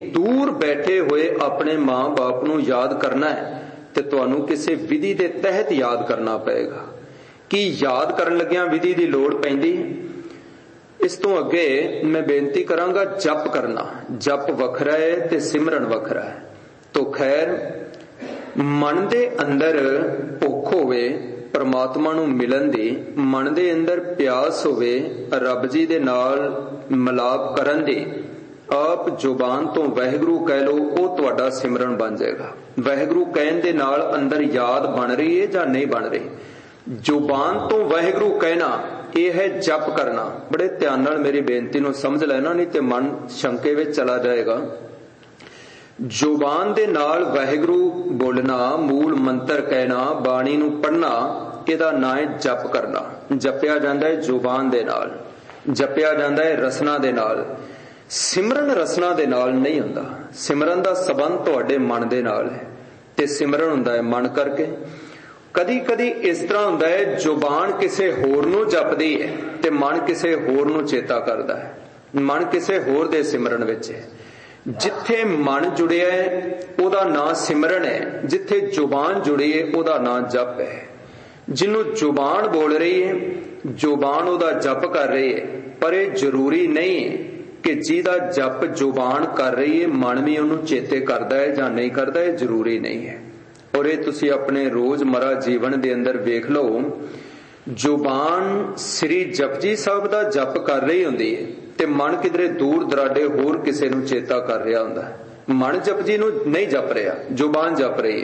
दूर बैठे हुए अपने मां बाप नूं याद करना है ते तुहानूं किसी विधि के तहत याद करना पएगा। कि याद करन लग्गियां विधि की लोड़ पैंदी। इस तो अगे मैं बेनती करांगा जप करना। जप वखरा है ते सिमरन वखरा है। तो खैर मन दे अंदर भुख होवे परमात्मा नूं मिलन दी, मन दे अंदर प्यास होवे रब जी दे नाल मिलाप करन दी, आप जुबान तो वाहिगुरू कह लो, वो तुहाडा सिमरन बन जाएगा। वाहिगुरू कहन दे नाल अंदर याद बन रही है जां नहीं बन रही। जुबान तो वाहिगुरू कहना यह है जप करना। बड़े ध्यान नाल मेरी बेनती नूं समझ लेना, नहीं तो मन शंके विच चला जाएगा। जुबान दे नाल वाहिगुरू बोलना, मूल मंत्र कहना, बाणी नूं पढ़ना, इहदा नाम है जप करना। जपिया जांदा है जुबान दे नाल, जपिया जांदा है रसना दे नाल। सिमरन रसना दे नाल नहीं हुंदा। सिमरन दा संबंध तुहाडे मन दे नाल है ते सिमरन हुंदा है मन करके। कदी कदी इस तरह हुंदा है जुबान किसे होर नूं जपदी है ते मन किसे होर नूं चेता करदा है, मन किसे होर दे सिमरन विच है। जिथे मन जुड़िया है ओदा नाम सिमरन है, जिथे जुबान जुड़ी है ओदा नाम जप है। जिन्हों जुबान बोल रही है, जुबान ओदा जप कर रही है, पर यह जरूरी नहीं है कि जिहदा जप जुबान कर रही है मन भी उन्होंने चेते करता है जां नहीं करता, है जरूरी नहीं है। और ये तुसी अपने रोजमर्रा जीवन दे अंदर वेख लो, जुबान श्री जपजी साहब दा जप कर रही हुंदी है ते मन किधरे दूर दराडे होर किसे नूं चेता कर रहा हुंदा है। मन जपजी नूं नहीं जप रहा, जुबान जप रही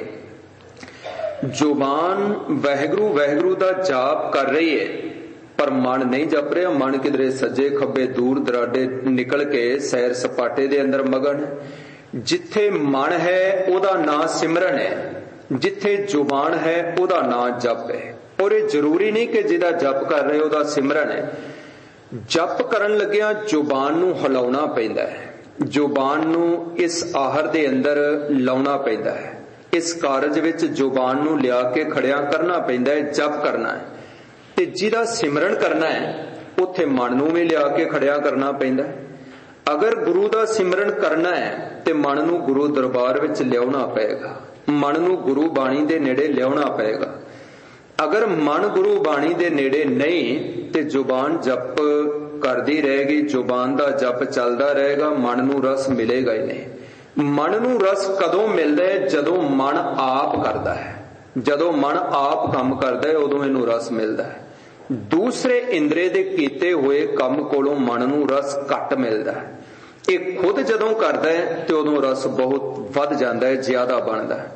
है। जुबान वाहिगुरू वाहिगुरू दा जाप कर रही है पर मन नहीं जप रहा। मन किधरे सज्जे खब्बे दूर दराडे निकल के सैर सपाटे दे अंदर मगन। जिथे मन है ओदा नाम सिमरन है, जिथे जुबान है ओदा नाम जप है। और ये जरूरी नहीं कि जिहदा जप कर रहे ओदा सिमरन है। जप करन लग्गिया जुबान नूं हिलाउणा पैंदा है, जुबान नूं इस आहर दे अंदर लाउणा पैंदा है, इस कारज विच जुबान नूं लिया के खड़िया करना पैंदा है, जप करना है। ते जिहदा सिमरन करना है उत्थे मन नूं भी लिया के खड़िया करना पैंदा है। अगर गुरु दा सिमरन करना है ते मन नूं गुरु दरबार विच लियाउणा पएगा, मन नूं गुरु बाणी दे नेड़े लियाउणा पएगा। अगर मन गुरु बाणी दे नेड़े नहीं ते जुबान जप करदी रहेगी, जुबान दा जप चलदा रहेगा, मन नूं रस मिलेगा ही नहीं। मन नूं रस कदों मिलदा है? जदों मन आप करदा है, जदों मन आप काम करदा है उदों इहनूं रस मिलदा है। दूसरे इंद्रे दे कीते हुए काम कोलों मन नूं रस घट मिलदा है। ये खुद जदों करदा है ते उदों रस बहुत वध जांदा है, ज्यादा बनदा है।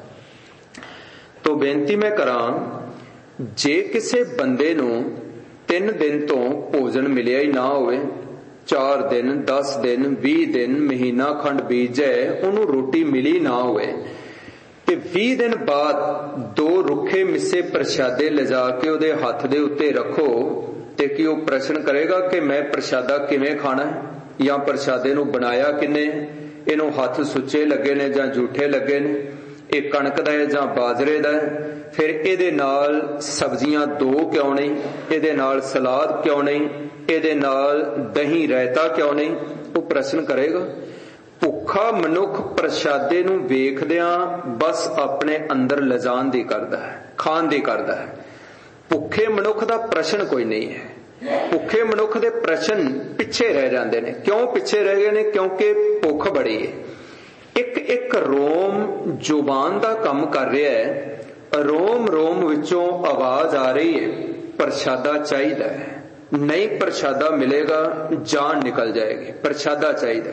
तो बेनती मैं करां, जे किसे बंदे नूं 3 दिन तो भोजन मिलिया ही ना होवे, 4 दिन 10 दिन 20 दिन महीना खंड बीत जाए उन्होंने रोटी मिली ना होवे ते 20 दिन बाद 2 रुखे मिसे प्रशादे लिजा के उहदे हथ दे उत्ते रखो ते कि वह प्रश्न करेगा कि मैं प्रशादा किवें खाना है या प्रशादे नूं बनाया किने, इहनूं हथ सुच्चे लगे ने जां झूठे लगे ने, ਇਹ कणक दा है जां बाजरे दा है, फिर ਇਹਦੇ ਨਾਲ सब्जियां 2 क्यों नहीं, ਇਹਦੇ ਨਾਲ सलाद क्यों नहीं, ਇਹਦੇ ਨਾਲ दही रायता क्यों नहीं, वो प्रश्न करेगा। भुखा मनुख प्रशादे नूं वेखदियां बस अपने अंदर लिजाण दी करदा है, खाण दी करदा है। भुखे मनुख दा प्रश्न कोई नहीं है। भुखे मनुख दे प्रश्न पिछे रह जांदे ने। क्यों पिछे रह गए ने? क्योंकि भुख बड़ी है। एक एक रोम जुबान दा काम कर रहा है, रोम रोम विचों आवाज आ रही है प्रशादा चाहिदा है, नहीं प्रशादा मिलेगा जान निकल जाएगी, प्रशादा चाहिदा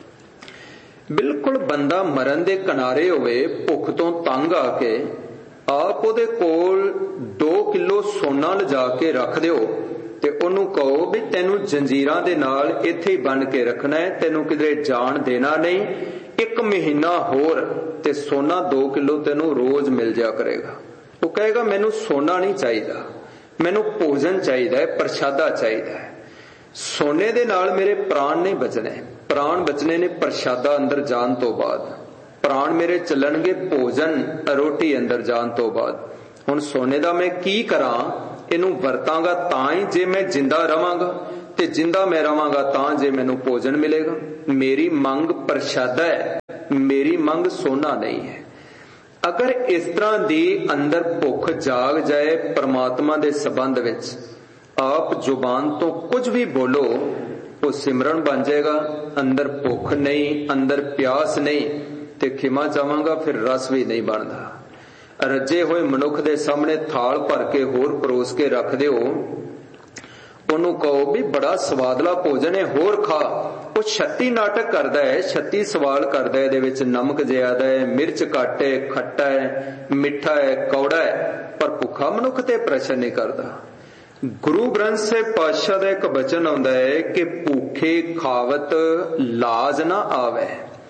है। बिल्कुल बंदा मरण दे किनारे होवे, भुख तो तंग आके आप उहदे कोल 2 किलो सोना लिजा के रख दिओ ते ओनू कहो भी तैनू जंजीरां दे नाल इत्थे ही बन के रखना है, तैनू किधरे जान देना नहीं, 1 महीना होर ते सोना 2 किलो तेनू रोज मिल जाया करेगा। वो कहेगा मैनू सोना नहीं चाहिदा, मैनू भोजन चाहिदा है, प्रशादा चाहिदा है। सोने दे नाल मेरे प्राण नहीं बचने, प्राण बचने ने प्रशादा अंदर जान तो बाद, प्राण मेरे चलणगे भोजन रोटी अंदर जान तो बाद। हुण सोने दा मैं की करां, इनू वरतांगा तां ही जे मैं जिंदा रवांगा ਤੇ ਜਿੰਦਾ ਮੈਂ ਰਵਾਂਗਾ ਤਾਂ ਜੇ ਮੈਨੂੰ ਭੋਜਨ ਮਿਲੇਗਾ। ਮੇਰੀ ਮੰਗ ਪ੍ਰਸ਼ਾਦਾ ਹੈ, ਮੇਰੀ ਮੰਗ ਸੋਨਾ ਨਹੀਂ ਹੈ। ਅਗਰ ਇਸ ਤਰ੍ਹਾਂ ਦੀ ਅੰਦਰ ਭੁੱਖ ਜਾਗ ਜਾਏ ਪਰਮਾਤਮਾ ਦੇ ਸੰਬੰਧ ਵਿੱਚ, ਆਪ ਜ਼ੁਬਾਨ ਤੋਂ ਕੁਝ ਵੀ ਬੋਲੋ ਉਹ ਸਿਮਰਨ ਬਣ ਜਾਏਗਾ। ਅੰਦਰ ਭੁੱਖ ਨਹੀਂ, ਅੰਦਰ ਪਿਆਸ ਨਹੀਂ, ਤੇ ਖਿਮਾ ਚਾਹਾਂਗਾ ਫਿਰ ਰਸ ਵੀ ਨਹੀਂ ਬਣਦਾ। ਰੱਜੇ ਹੋਏ ਮਨੁੱਖ ਦੇ ਸਾਹਮਣੇ ਥਾਲ ਭਰ ਕੇ ਹੋਰ ਪਰੋਸ ਕੇ ਰੱਖ ਦਿਓ, ਉਹਨੂੰ ਕਹੋ ਵੀ ਬੜਾ ਸਵਾਦਲਾ ਭੋਜਨ ਹੈ, ਹੋਰ ਖਾ। ਉਹ 36 ਨਾਟਕ ਕਰਦਾ ਹੈ, 36 ਸਵਾਲ ਕਰਦਾ ਹੈ, ਇਹਦੇ ਵਿੱਚ ਨਮਕ ਜ਼ਿਆਦਾ ਹੈ, ਮਿਰਚ ਘੱਟ ਹੈ, ਖੱਟਾ ਹੈ, ਮਿੱਠਾ ਹੈ, ਕੌੜਾ ਹੈ, ਪਰ ਭੁੱਖਾ ਮਨੁੱਖ ਤੇ ਪ੍ਰਸ਼ਨ ਨਹੀਂ ਕਰਦਾ। ਗੁਰੂ ਗ੍ਰੰਥ ਸਾਹਿਬ ਪਾਤਸ਼ਾਹ ਦਾ ਇੱਕ ਬਚਨ ਆਉਂਦਾ ਹੈ ਕਿ ਭੁੱਖੇ ਖਾਵਤ ਲਾਜ ਨਾ ਆਵੇ।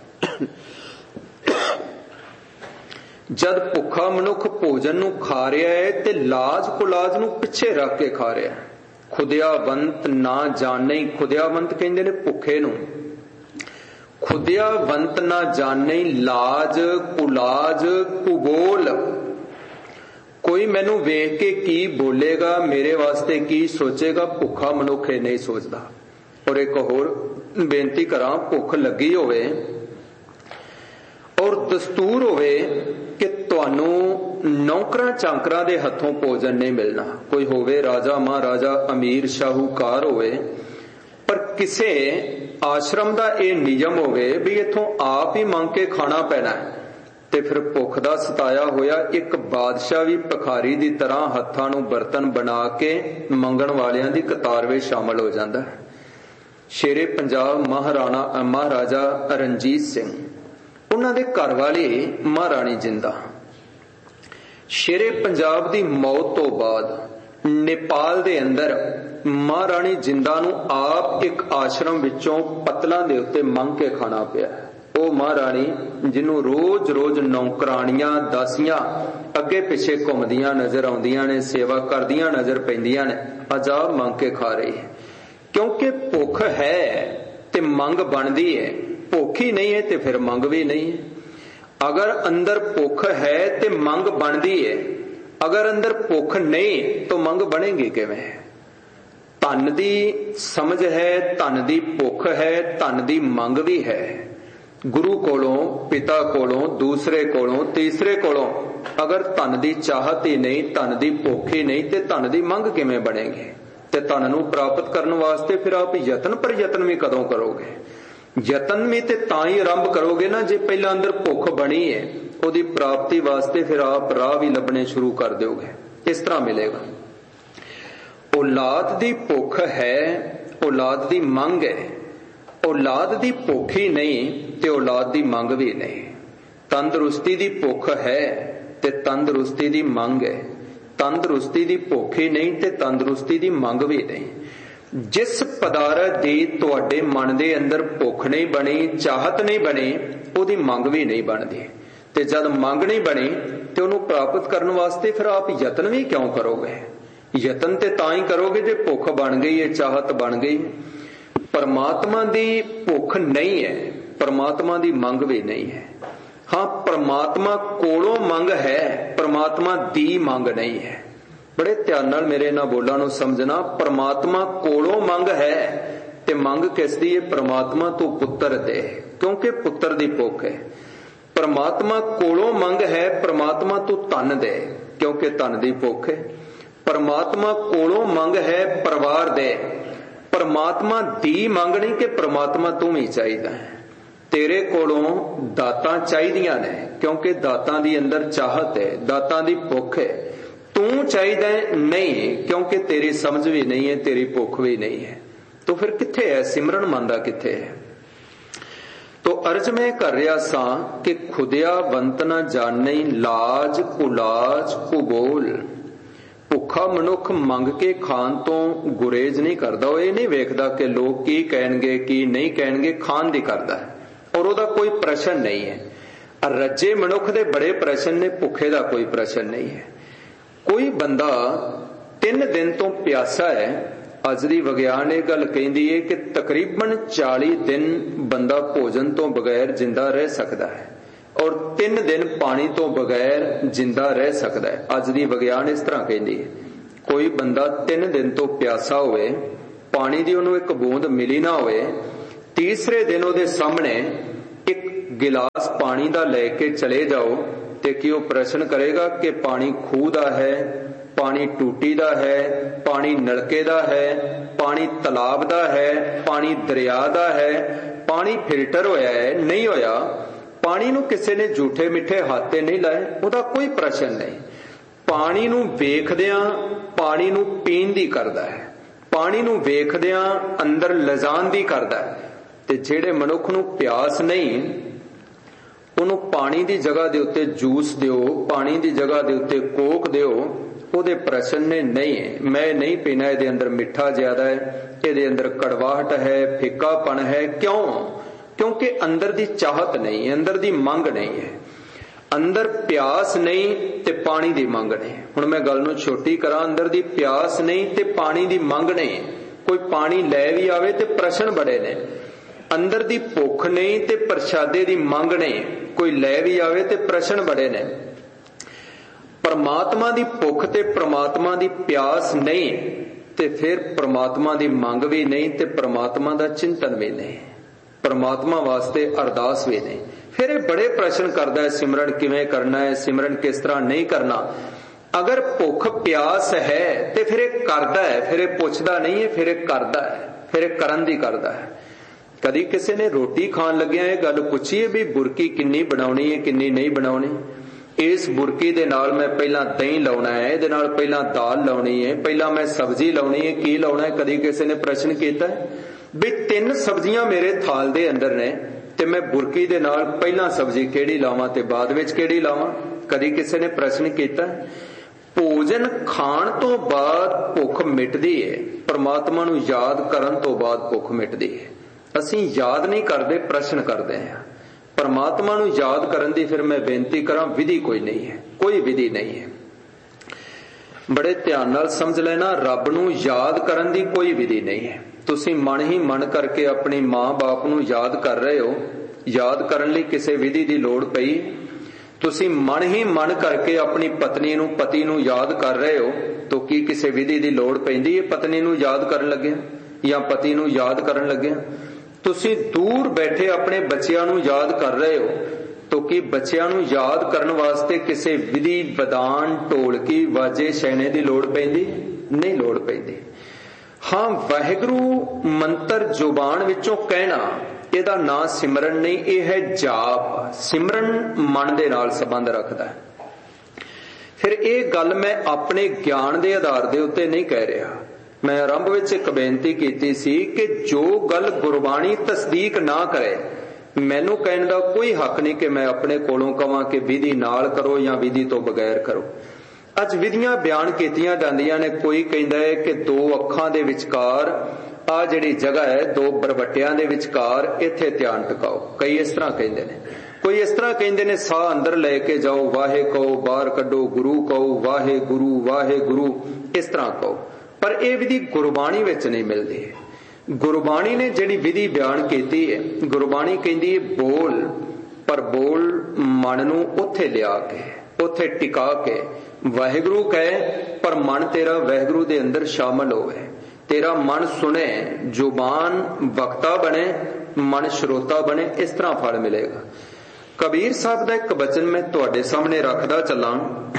ਜਦ ਭੁੱਖਾ ਮਨੁੱਖ ਭੋਜਨ ਨੂੰ ਖਾ ਰਿਹਾ ਹੈ ਤੇ ਲਾਜ ਕੁਲਾਜ ਨੂੰ ਪਿੱਛੇ ਰੱਖ ਕੇ ਖਾ ਰਿਹਾ ਹੈ। ਖੁਦਿਆਵੰਤ ਨਾ ਜਾਣੇ, ਖੁਦਿਆਵੰਤ ਕਹਿੰਦੇ ਨੇ ਭੁੱਖੇ ਨੂੰ। ਖੁਦਿਆਵੰਤ ਨਾ ਜਾਣੇ ਲਾਜ ਕੁਲਾਜ ਕੁਬੋਲ। ਕੋਈ ਮੈਨੂੰ ਵੇਖ ਕੇ ਕੀ ਬੋਲੇਗਾ, ਮੇਰੇ ਵਾਸਤੇ ਕੀ ਸੋਚੇਗਾ, ਭੁੱਖਾ ਮਨੁੱਖ ਇਹ ਨਹੀਂ ਸੋਚਦਾ। ਔਰ ਇੱਕ ਹੋਰ ਬੇਨਤੀ ਕਰਾਂ, ਭੁੱਖ ਲੱਗੀ ਹੋਵੇ ਔਰ ਦਸਤੂਰ ਹੋਵੇ ਕਿ ਤੁਹਾਨੂੰ ਨੌਕਰਾਂ ਚਾਕਰਾਂ ਦੇ ਹੱਥੋਂ ਭੋਜਨ ਨਹੀਂ ਮਿਲਣਾ, ਕੋਈ ਹੋਵੇ ਰਾਜਾ ਮਹਾਰਾਜਾ ਅਮੀਰ ਸ਼ਾਹੂਕਾਰ ਹੋਵੇ, ਪਰ ਕਿਸੇ ਆਸ਼ਰਮ ਦਾ ਇਹ ਨਿਯਮ ਹੋਵੇ ਵੀ ਇੱਥੋਂ ਆਪ ਹੀ ਮੰਗ ਕੇ ਖਾਣਾ ਪੈਣਾ ਹੈ, ਤੇ ਫਿਰ ਭੁੱਖ ਦਾ ਸਤਾਇਆ ਹੋਇਆ ਇੱਕ ਬਾਦਸ਼ਾਹ ਵੀ ਭਿਖਾਰੀ ਦੀ ਤਰ੍ਹਾਂ ਹੱਥਾਂ ਨੂੰ ਬਰਤਨ ਬਣਾ ਕੇ ਮੰਗਣ ਵਾਲਿਆਂ ਦੀ ਕਤਾਰ ਵਿੱਚ ਸ਼ਾਮਲ ਹੋ ਜਾਂਦਾ ਹੈ। ਸ਼ੇਰੇ ਪੰਜਾਬ ਮਹਾਰਾਜਾ ਰਣਜੀਤ ਸਿੰਘ, ਉਹਨਾਂ ਦੇ ਘਰ ਵਾਲੀ ਮਹਾਰਾਣੀ ਜਿੰਦਾ, ਸ਼ੇਰੇ ਪੰਜਾਬ ਦੀ ਮੌਤ ਤੋਂ ਬਾਅਦ ਨੇਪਾਲ ਦੇ ਅੰਦਰ ਮਹਾਰਾਣੀ ਜਿੰਦਾ ਨੂੰ ਆਪ ਇੱਕ ਆਸ਼ਰਮ ਵਿੱਚੋਂ ਪੱਤਲਾਂ ਦੇ ਉੱਤੇ ਮੰਗ ਕੇ ਖਾਣਾ ਪਿਆ। ਉਹ ਮਹਾਰਾਣੀ ਜਿਹਨੂੰ ਰੋਜ਼-ਰੋਜ਼ ਨੌਕਰਾਣੀਆਂ ਦਾਸੀਆਂ ਅੱਗੇ ਪਿੱਛੇ ਘੁੰਮਦੀਆਂ ਨਜ਼ਰ ਆਉਂਦੀਆਂ ਨੇ, ਸੇਵਾ ਕਰਦੀਆਂ ਨਜ਼ਰ ਪੈਂਦੀਆਂ ਨੇ, ਅੱਜ ਆਪ ਮੰਗ ਕੇ ਖਾ ਰਹੀ ਹੈ। ਕਿਉਂਕਿ ਭੁੱਖ ਹੈ ਤੇ ਮੰਗ ਬਣਦੀ ਹੈ, ਭੁੱਖ ਹੀ ਨਹੀਂ ਹੈ ਤੇ ਫਿਰ ਮੰਗ ਵੀ ਨਹੀਂ ਹੈ। ਅਗਰ ਅੰਦਰ ਭੁੱਖ ਹੈ ਤੇ ਮੰਗ ਬਣਦੀ ਹੈ, ਅਗਰ ਅੰਦਰ ਭੁੱਖ ਨਹੀਂ ਤਾਂ ਮੰਗ ਬਣੇਗੀ ਕਿਵੇਂ? ਧਨ ਦੀ ਸਮਝ ਹੈ, ਧਨ ਦੀ ਭੁੱਖ ਹੈ, ਧਨ ਦੀ ਮੰਗ ਵੀ ਹੈ। ਗੁਰੂ ਕੋਲੋਂ, ਪਿਤਾ ਕੋਲੋਂ, ਦੂਸਰੇ ਕੋਲੋਂ, ਤੀਸਰੇ ਕੋਲੋਂ ਅਗਰ ਧਨ ਦੀ ਚਾਹਤ ਹੀ ਨਹੀਂ, ਧਨ ਦੀ ਭੁੱਖ ਹੀ ਨਹੀਂ, ਤੇ ਧਨ ਦੀ ਮੰਗ ਕਿਵੇਂ ਬਣੇਗੀ? ਤੇ ਧਨ ਨੂੰ ਪ੍ਰਾਪਤ ਕਰਨ ਵਾਸਤੇ ਫਿਰ ਆਪ ਯਤਨ ਪਰ ਯਤਨ ਵੀ ਕਦੋਂ ਕਰੋਗੇ? ਯਤਨ ਵੀ ਤੇ ਤਾਂ ਹੀ ਆਰੰਭ ਕਰੋਗੇ ਨਾ ਜੇ ਪਹਿਲਾਂ ਅੰਦਰ ਭੁੱਖ ਬਣੀ ਹੈ। ਉਹਦੀ ਪ੍ਰਾਪਤੀ ਵਾਸਤੇ ਫਿਰ ਆਪ ਰਾਹ ਵੀ ਲੱਭਣੇ ਸ਼ੁਰੂ ਕਰ ਦਿਓਗੇ। ਇਸ ਤਰ੍ਹਾਂ ਮਿਲੇਗਾ। ਔਲਾਦ ਦੀ ਭੁੱਖ ਹੈ, ਔਲਾਦ ਦੀ ਮੰਗ ਹੈ। ਔਲਾਦ ਦੀ ਭੁੱਖ ਹੀ ਨਹੀਂ ਤੇ ਔਲਾਦ ਦੀ ਮੰਗ ਵੀ ਨਹੀਂ। ਤੰਦਰੁਸਤੀ ਦੀ ਭੁੱਖ ਹੈ ਤੇ ਤੰਦਰੁਸਤੀ ਦੀ ਮੰਗ ਹੈ। ਤੰਦਰੁਸਤੀ ਦੀ ਭੁੱਖ ਹੀ ਨਹੀਂ ਤੇ ਤੰਦਰੁਸਤੀ ਦੀ ਮੰਗ ਵੀ ਨਹੀਂ। ਜਿਸ ਪਦਾਰਥ ਦੀ ਤੁਹਾਡੇ ਮਨ ਦੇ ਅੰਦਰ ਭੁੱਖ ਨਹੀਂ ਬਣੀ, ਚਾਹਤ ਨਹੀਂ ਬਣੀ, ਉਹਦੀ ਮੰਗ ਵੀ ਨਹੀਂ ਬਣਦੀ। ਤੇ ਜਦ ਮੰਗ ਨਹੀਂ ਬਣੀ ਤੇ ਉਹਨੂੰ ਪ੍ਰਾਪਤ ਕਰਨ ਵਾਸਤੇ ਫਿਰ ਆਪ ਯਤਨ ਵੀ ਕਿਉਂ ਕਰੋਗੇ? ਯਤਨ ਤੇ ਤਾਂ ਹੀ ਕਰੋਗੇ ਜੇ ਭੁੱਖ ਬਣ ਗਈ ਹੈ, ਚਾਹਤ ਬਣ ਗਈ। ਪਰਮਾਤਮਾ ਦੀ ਭੁੱਖ ਨਹੀਂ ਹੈ, ਪਰਮਾਤਮਾ ਦੀ ਮੰਗ ਵੀ ਨਹੀਂ ਹੈ। ਹਾਂ, ਪਰਮਾਤਮਾ ਕੋਲੋਂ ਮੰਗ ਹੈ, ਪਰਮਾਤਮਾ ਦੀ ਮੰਗ ਨਹੀਂ ਹੈ। ਬੜੇ ਧਿਆਨ ਨਾਲ ਮੇਰੇ ਇਹਨਾਂ ਬੋਲਾਂ ਨੂੰ ਸਮਝਣਾ। ਪਰਮਾਤਮਾ ਕੋਲੋਂ ਮੰਗ ਹੈ ਤੇ ਮੰਗ ਕਿਸ ਦੀ ਹੈ? ਪਰਮਾਤਮਾ ਤੋਂ ਪੁੱਤਰ ਦੇ, ਕਿਉਂਕਿ ਪੁੱਤਰ ਦੀ ਭੁੱਖ ਹੈ। ਪਰਮਾਤਮਾ ਕੋਲੋਂ ਮੰਗ ਹੈ ਪਰਮਾਤਮਾ ਤੋਂ ਧਨ ਦੇ, ਕਿਉਂਕਿ ਧਨ ਦੀ ਭੁੱਖ ਹੈ। ਪਰਮਾਤਮਾ ਕੋਲੋਂ ਮੰਗ ਹੈ ਪਰਿਵਾਰ ਦੇ, ਪਰਮਾਤਮਾ ਦੀ ਮੰਗ ਨਹੀਂ ਕਿ ਪਰਮਾਤਮਾ ਤੂੰ ਹੀ ਚਾਹੀਦਾ ਹੈ। ਤੇਰੇ ਕੋਲੋਂ ਦਾਤਾਂ ਚਾਹੀਦੀਆਂ ਨੇ, ਕਿਉਂਕਿ ਦਾਤਾਂ ਦੀ ਅੰਦਰ ਚਾਹਤ ਹੈ, ਦਾਤਾਂ ਦੀ ਭੁੱਖ ਹੈ। ਤੂੰ ਚਾਹੀਦਾ ਨਹੀਂ, ਕਿਉਂਕਿ ਤੇਰੀ ਸਮਝ ਵੀ ਨਹੀਂ ਹੈ, ਤੇਰੀ ਭੁੱਖ ਵੀ ਨਹੀਂ ਹੈ। ਤੋ ਫਿਰ ਕਿੱਥੇ ਹੈ ਸਿਮਰਨ? ਮੰਨਦਾ ਕਿੱਥੇ ਹੈ? ਤੋ ਅਰਜ ਮੈਂ ਕਰ ਰਿਹਾ ਸਾਂ ਕਿ ਖੁਦਿਆਵੰਤ ਨਾ ਜਾਣੇ ਲਾਜ ਕੁਲਾਜ ਕੁਬੋਲ। ਭੁੱਖਾ ਮਨੁੱਖ ਮੰਗ ਕੇ ਖਾਣ ਤੋਂ ਗੁਰੇਜ਼ ਨਹੀਂ ਕਰਦਾ। ਉਹ ਇਹ ਨਹੀਂ ਵੇਖਦਾ ਕਿ ਲੋਕ ਕੀ ਕਹਿਣਗੇ ਕੀ ਨਹੀਂ ਕਹਿਣਗੇ, ਖਾਣ ਦੀ ਕਰਦਾ ਹੈ ਔਰ ਉਹਦਾ ਕੋਈ ਪ੍ਰਸ਼ਨ ਨਹੀਂ ਹੈ। ਰੱਜੇ ਮਨੁੱਖ ਦੇ ਬੜੇ ਪ੍ਰਸ਼ਨ ਨੇ, ਭੁੱਖੇ ਦਾ ਕੋਈ ਪ੍ਰਸ਼ਨ ਨਹੀਂ ਹੈ। ਕੋਈ ਬੰਦਾ 3 ਦਿਨ ਤੋਂ ਪਿਆਸਾ ਹੈ। ਅੱਜ ਦੀ ਵਿਗਿਆਨ ਇਹ ਗੱਲ ਕਹਿੰਦੀ ਹੈ ਕਿ ਤਕਰੀਬਨ 40 ਦਿਨ ਬੰਦਾ ਭੋਜਨ ਤੋਂ ਬਗੈਰ ਜਿੰਦਾ ਰਹਿ ਸਕਦਾ ਹੈ ਔਰ 3 ਦਿਨ ਪਾਣੀ ਤੋਂ ਬਗੈਰ ਜਿੰਦਾ ਰਹਿ ਸਕਦਾ ਹੈ। ਅੱਜ ਦੀ ਵਿਗਿਆਨ ਇਸ ਤਰ੍ਹਾਂ ਕਹਿੰਦੀ ਹੈ। ਕੋਈ ਬੰਦਾ 3 ਦਿਨ ਤੋਂ ਪਿਆਸਾ ਹੋਵੇ पानी दी उहनूं एक बूंद मिली ना होवे, तीसरे दिन उहदे सामने एक गिलास पानी दा लैके चले जाओ ते कि वो प्रश्न करेगा कि पानी खूह दा है, पानी टूटी दा है, पानी नलके दा है, पानी तलाब दा है, पानी दरिया दा है, पानी फिल्टर होया है नहीं होया, पानी नूं किसी ने झूठे मिठे हाथ ते नहीं लाए, उहदा कोई प्रश्न नहीं। पानी नूं वेखदियां पानी नूं पीण दी करदा है, पानी नूं वेखदियां अंदर लजाण दी करदा है। ते जिहड़े मनुख नूं प्यास नहीं, ਉਹਨੂੰ पानी ਦੀ जगह ਦੇ ਉੱਤੇ जूस ਦਿਓ, पानी ਦੀ जगह ਦੇ ਉੱਤੇ ਕੋਕ ਦਿਓ, ਉਹਦੇ ਪ੍ਰਸ਼ਨ ਨੇ ਨਹੀਂ ਹੈ, ਮੈਂ ਨਹੀਂ ਪੀਣਾ, ਇਹਦੇ ਅੰਦਰ ਮਿੱਠਾ ਜ਼ਿਆਦਾ ਹੈ, ਇਹਦੇ ਅੰਦਰ ਕੜਵਾਹਟ ਹੈ, ਫਿੱਕਾਪਣ ਹੈ। ਕਿਉਂ? ਕਿਉਂਕਿ ਅੰਦਰ ਦੀ ਚਾਹਤ ਨਹੀਂ, ਅੰਦਰ ਦੀ ਮੰਗ ਨਹੀਂ ਹੈ, ਅੰਦਰ ਪਿਆਸ ਨਹੀਂ ਤੇ ਪਾਣੀ ਦੀ ਮੰਗ ਨਹੀਂ। ਹੁਣ ਮੈਂ ਗੱਲ ਨੂੰ ਛੋਟੀ ਕਰਾਂ, ਅੰਦਰ ਦੀ ਪਿਆਸ ਨਹੀਂ ਤੇ ਪਾਣੀ ਦੀ ਮੰਗ ਨਹੀਂ। ਕੋਈ ਪਾਣੀ ਲੈ ਵੀ ਆਵੇ ਤੇ ਪ੍ਰਸ਼ਨ ਬੜੇ ਨੇ। ਅੰਦਰ ਦੀ ਭੁੱਖ ਨਹੀਂ ਤੇ ਪ੍ਰਸ਼ਾਦੇ ਦੀ ਮੰਗ ਨਹੀਂ, ਕੋਈ ਲੈ ਵੀ ਆਵੇ ਤੇ ਪ੍ਰਸ਼ਨ ਬੜੇ ਨੇ। परमात्मा दी भुख ते परमात्मा दी प्यास नहीं ते फिर परमात्मा दी मंग भी नहीं ते परमात्मा दा चिंतन भी नहीं, परमात्मा वास्ते अरदास भी नहीं। फिर ये बड़े प्रश्न करदा है, सिमरन किवें करना है, सिमरन किस तरह नहीं करना। अगर भुख प्यास है ते फिर ये करदा है, फिर ये पुछदा नहीं है, फिर ये करदा है, फिर ये करन दी करदा है। कदी किसी ने रोटी खान लग्या ये गल पुछी है भी बुरकी किन्नी बनाउणी है, किन्नी नहीं बनाउणी। इस बुरकी दे नाल मैं पहला दही लाउणा है, इहदे नाल पहला दाल लाउणी है, पहला मैं सब्जी लाउणी है, की लाउणा है। कदी किसी ने प्रश्न कीता भी 3 सब्जियां मेरे थाल दे अंदर ने ते मैं बुरकी दे नाल पहला सब्जी किहड़ी लावां ते बाद विच किहड़ी लावां? कदी किसी ने प्रश्न कीता? भोजन खाण तो बाद भुख मिटदी है, परमात्मा नूं याद करन तो बाद भुख मिटदी है। असीं याद नहीं करदे, प्रश्न करदे हां। परमात्मा नूं याद करन दी फिर मैं बेनती करां, विधि कोई नहीं है, कोई विधि नहीं है। बड़े ध्यान नाल समझ लेना, रब नूं याद करन दी कोई विधि नहीं है। तुसीं मन ही मन करके अपनी मां बाप नूं याद कर रहे हो, याद करन लई किसी विधि दी लोड़ पई? तुसीं मन ही मन करके अपनी पत्नी नूं पति नूं याद कर रहे हो तो की किसी विधि दी लोड़ पैंदी है पत्नी नूं याद करन लगे या पति नूं याद करन लगे? तुसीं दूर बैठे अपने बच्चियां नूं याद कर रहे हो तो कि बच्चियां नूं याद करन वास्ते किसी विधि विधान ढोलकी वाजे शैने दी लोड़ पैंदी? नहीं लोड़ पैंदी। हाँ, वाहिगुरू मंत्र जुबान विचों कहना ਇਹਦਾ ਨਾਂ सिमरन नहीं, यह है जाप। सिमरन मन दे नाल संबंध रखता है। फिर यह गल मैं अपने ज्ञान के आधार के उत्ते नहीं कह रहा। मैं आरंभ विच एक बेनती की सी कि जो गल गुरबाणी तस्दीक ना करे, मैनू कहने का कोई हक नहीं कि मैं अपने कोलों कहां कि विधि नाल करो या विधि तो बगैर करो। अज विधियां बयान कीतियां जांदियां ने। कोई कहता है कि 2 अखां दे विचकार आ जिहड़ी जगह है, 2 बरवटियां दे विचकार इत्थे ध्यान टिकाओ। कई इस तरह कहते हैं, कोई इस तरह कहते हैं साह अंदर लेके जाओ, वाहे कहो, बाहर कड्डो, गुरु कहो, वाहे गुरु, इस तरह कहो। पर यह विधि गुरबाणी विच नहीं मिलती। गुरबाणी ने जिहड़ी विधि बयान की है, गुरबाणी कहती है बोल, पर बोल मन नूं उत्थे लिया के, उत्थे टिका के वाहिगुरू कहे, पर मन तेरा वाहिगुरू दे अंदर शामिल होवे। तेरा मन सुने, जुबान वक्ता बने, मन श्रोता बने, इस तरह फल मिलेगा। कबीर साहब का एक वचन मैं तुहाडे सामने रखदा चलां।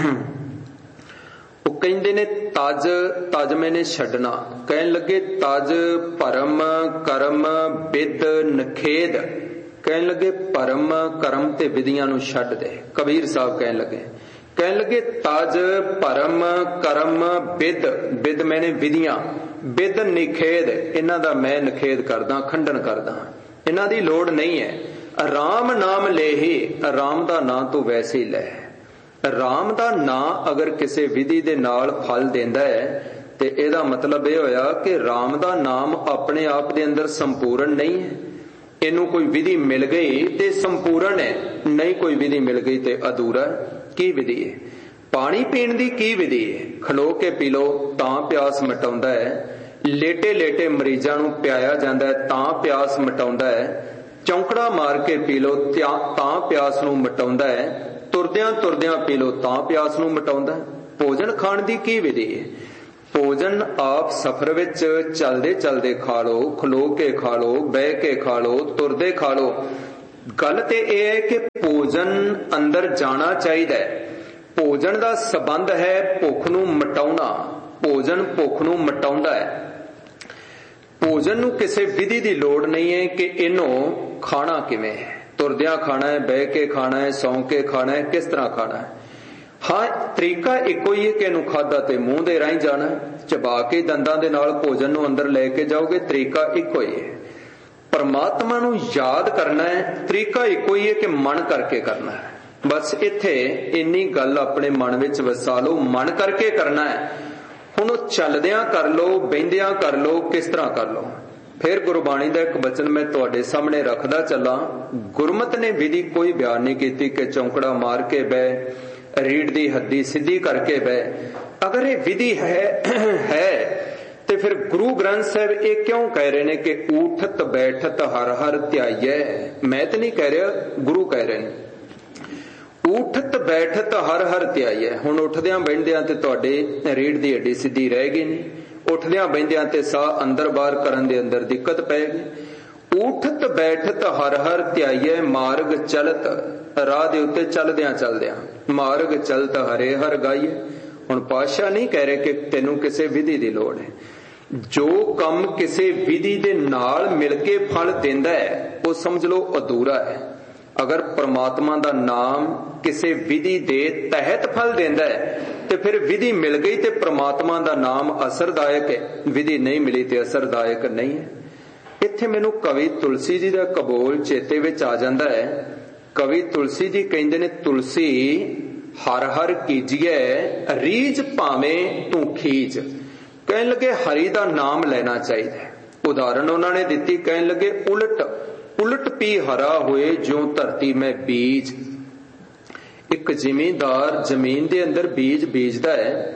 वो कहंदे ने तज तज मैंने छड्डना, कहन लगे तज भरम करम विद नखेद, कहन लगे भरम करम ते विधियां नूं छड्ड दे। कबीर साहब कहन लगे तज भरम करम विद, विद मैंने विधियां, विद निखेद, इन्हां दा मैं निखेद करदा, खंडन करदा, इन्हां दी लोड़ नहीं है। राम नाम ले ही, राम दा नाम तू वैसे ही लै। राम दा नाम अगर किसी विधि दे नाल फल देंदा है ते इहदा मतलब यह होया कि राम दा नाम अपने आप दे अंदर संपूर्ण नहीं है। इनू कोई विधि मिल गई ते संपूर्ण है, नहीं कोई विधि मिल गई ते अधूरा। की विधि है? पानी पीण दी की विधि है? खलो के पी लो तां प्यास मिटाउंदा है, लेटे लेटे मरीजां नूं पियाया जांदा है तां प्यास मिटाउंदा है, चौंकड़ा मार के पी लो तां प्यास नूं मिटाउंदा है, तुरदियां तुरदियां पी लो तां प्यास नूं मिटाउंदा है। भोजन खाण दी की विधि है? ਭੋਜਨ ਆਪ ਸਫ਼ਰ ਵਿੱਚ ਚਲਦੇ ਚਲਦੇ ਖਾ ਲਓ, ਖਲੋ ਕੇ ਖਾ ਲਓ, ਬਹਿ ਕੇ ਖਾ ਲਓ, ਤੁਰਦੇ ਖਾ ਲਓ। ਗੱਲ ਤੇ ਇਹ ਹੈ ਕਿ ਭੋਜਨ ਅੰਦਰ ਜਾਣਾ ਚਾਹੀਦਾ ਹੈ। ਭੋਜਨ ਦਾ ਸੰਬੰਧ ਹੈ ਭੁੱਖ ਨੂੰ ਮਿਟਾਉਣਾ। ਭੋਜਨ ਭੁੱਖ ਨੂੰ ਮਿਟਾਉਂਦਾ ਹੈ। ਭੋਜਨ ਨੂੰ ਕਿਸੇ ਵਿਧੀ ਦੀ ਲੋੜ ਨਹੀਂ ਹੈ ਕਿ ਇਹਨੂੰ ਖਾਣਾ ਕਿਵੇਂ ਹੈ, ਤੁਰਦਿਆਂ ਖਾਣਾ ਹੈ, ਬਹਿ ਕੇ ਖਾਣਾ ਹੈ, ਸੌਂ ਕੇ ਖਾਣਾ ਹੈ, ਕਿਸ ਤਰ੍ਹਾਂ ਖਾਣਾ ਹੈ। ਹਾਂ, ਤਰੀਕਾ ਇੱਕੋ ਹੀ ਹੈ ਕਿ ਇਹਨੂੰ ਖਾਧਾ ਤੇ ਮੂੰਹ ਦੇ ਰਾਹੀਂ ਜਾਣਾ, ਚਬਾ ਕੇ ਦੰਦਾਂ ਦੇ ਨਾਲ ਭੋਜਨ ਨੂੰ ਅੰਦਰ ਲੈ ਕੇ ਜਾਓਗੇ, ਤਰੀਕਾ ਇੱਕੋ ਹੀ ਹੈ। ਪਰਮਾਤਮਾ ਨੂੰ ਯਾਦ ਕਰਨਾ ਹੈ, ਤਰੀਕਾ ਇੱਕੋ ਹੀ ਹੈ ਕਿ ਮਨ ਕਰਕੇ ਕਰਨਾ ਹੈ। ਬਸ ਇੱਥੇ ਇੰਨੀ ਗੱਲ ਆਪਣੇ ਮਨ ਵਿੱਚ ਵਸਾ ਲਓ, ਮਨ ਕਰਕੇ ਕਰਨਾ ਹੈ। ਹੁਣ ਉਹ ਚੱਲਦਿਆਂ ਕਰ ਲਓ, ਬਹਿੰਦਿਆਂ ਕਰ ਲਓ, ਕਿਸ ਤਰ੍ਹਾਂ ਕਰ ਲਓ। ਫਿਰ ਗੁਰਬਾਣੀ ਦਾ ਇੱਕ ਬਚਨ ਮੈਂ ਤੁਹਾਡੇ ਸਾਹਮਣੇ ਰੱਖਦਾ ਚੱਲਾਂ। ਗੁਰਮਤਿ ਨੇ ਵਿਧੀ ਕੋਈ ਬਿਆਨ ਨਹੀਂ ਕੀਤੀ ਕਿ ਚੌਂਕੜਾ ਮਾਰ ਕੇ ਬਹਿ, ਰੀੜ ਦੀ ਹੱਡੀ ਸਿੱਧੀ ਕਰਕੇ ਬਹਿ। ਅਗਰ ਇਹ ਵਿਧੀ ਹੈ ਤੇ ਫਿਰ ਗੁਰੂ ਗ੍ਰੰਥ ਸਾਹਿਬ ਇਹ ਕਿਉਂ ਕਹਿ ਰਹੇ ਨੇ ਕਿ ਊਠਤ ਬੈਠਤ ਹਰ ਹਰ ਧਿਆਈਐ। ਮੈਂ ਤਾਂ ਨਹੀਂ ਕਹਿ ਰਿਹਾ, ਗੁਰੂ ਕਹਿ ਰਹੇ ਨੇ। ਊਠਤ ਬੈਠਤ ਹਰ ਹਰ ਧਿਆਈਐ। ਹੁਣ ਉੱਠਦਿਆਂ ਬਹਿੰਦਿਆਂ ਤੇ ਤੁਹਾਡੇ ਰੀੜ ਦੀ ਹੱਡੀ ਸਿੱਧੀ ਰਹਿ ਗਈ ਨਹੀਂ, ਉੱਠਦਿਆਂ ਬਹਿੰਦਿਆਂ ਤੇ ਸਾਹ ਅੰਦਰ ਬਾਹਰ ਕਰਨ ਦੇ ਅੰਦਰ ਦਿੱਕਤ ਪਏਗੀ। ਊਠਤ ਬੈਠਤ ਹਰ ਹਰ ਧਿਆਈਐ ਮਾਰਗ ਚਲਤ। ਰਾਹ ਦੇ ਉੱਤੇ ਚੱਲਦਿਆਂ ਚੱਲਦਿਆਂ ਮਾਰਗ ਚਲਤ ਹਰੇ ਹਰ ਗਾਈਐ। ਹੁਣ ਪਾਤਸ਼ਾਹ ਨਹੀਂ ਕਹਿ ਰਹੇ ਕਿ ਤੈਨੂੰ ਕਿਸੇ ਵਿਧੀ ਦੀ ਲੋੜ ਹੈ। ਜੋ ਕੰਮ ਕਿਸੇ ਵਿਧੀ ਦੇ ਨਾਲ ਮਿਲ ਕੇ ਫਲ ਦਿੰਦਾ ਹੈ ਉਹ ਸਮਝ ਲਓ ਅਧੂਰਾ ਹੈ। ਅਗਰ ਪ੍ਰਮਾਤਮਾ ਦਾ ਨਾਮ ਕਿਸੇ ਵਿਧੀ ਦੇ ਤਹਿਤ ਫਲ ਦਿੰਦਾ ਹੈ ਤੇ ਫਿਰ ਵਿਧੀ ਮਿਲ ਗਈ ਤੇ ਪ੍ਰਮਾਤਮਾ ਦਾ ਨਾਮ ਅਸਰਦਾਇਕ ਹੈ, ਵਿਧੀ ਨਹੀਂ ਮਿਲੀ ਤੇ ਅਸਰਦਾਇਕ ਨਹੀਂ ਹੈ। ਇੱਥੇ ਮੈਨੂੰ ਕਵੀ ਤੁਲਸੀ ਜੀ ਦਾ ਕਬੋਲ ਚੇਤੇ ਵਿੱਚ ਆ ਜਾਂਦਾ ਹੈ। ਕਵੀ ਤੁਲਸੀ ਜੀ ਕਹਿੰਦੇ ਨੇ, ਤੁਲਸੀ ਹਰ ਹਰ ਕੀਜੀਏ ਰੀਝ ਭਾਵੇਂ ਤੂੰ ਖੀਜ। ਕਹਿਣ ਲੱਗੇ ਹਰੀ ਦਾ ਨਾਮ ਲੈਣਾ ਚਾਹੀਦਾ ਹੈ। ਉਦਾਹਰਨ ਉਹਨਾਂ ਨੇ ਦਿੱਤੀ, ਕਹਿਣ ਲੱਗੇ ਉਲਟ ਉਲਟ ਪੀ ਹਰਾ ਹੋਏ ਜਿਉਂ ਧਰਤੀ ਮੈਂ ਬੀਜ। ਇੱਕ ਜ਼ਿਮੀਂਦਾਰ ਜ਼ਮੀਨ ਦੇ ਅੰਦਰ ਬੀਜ ਬੀਜਦਾ ਹੈ,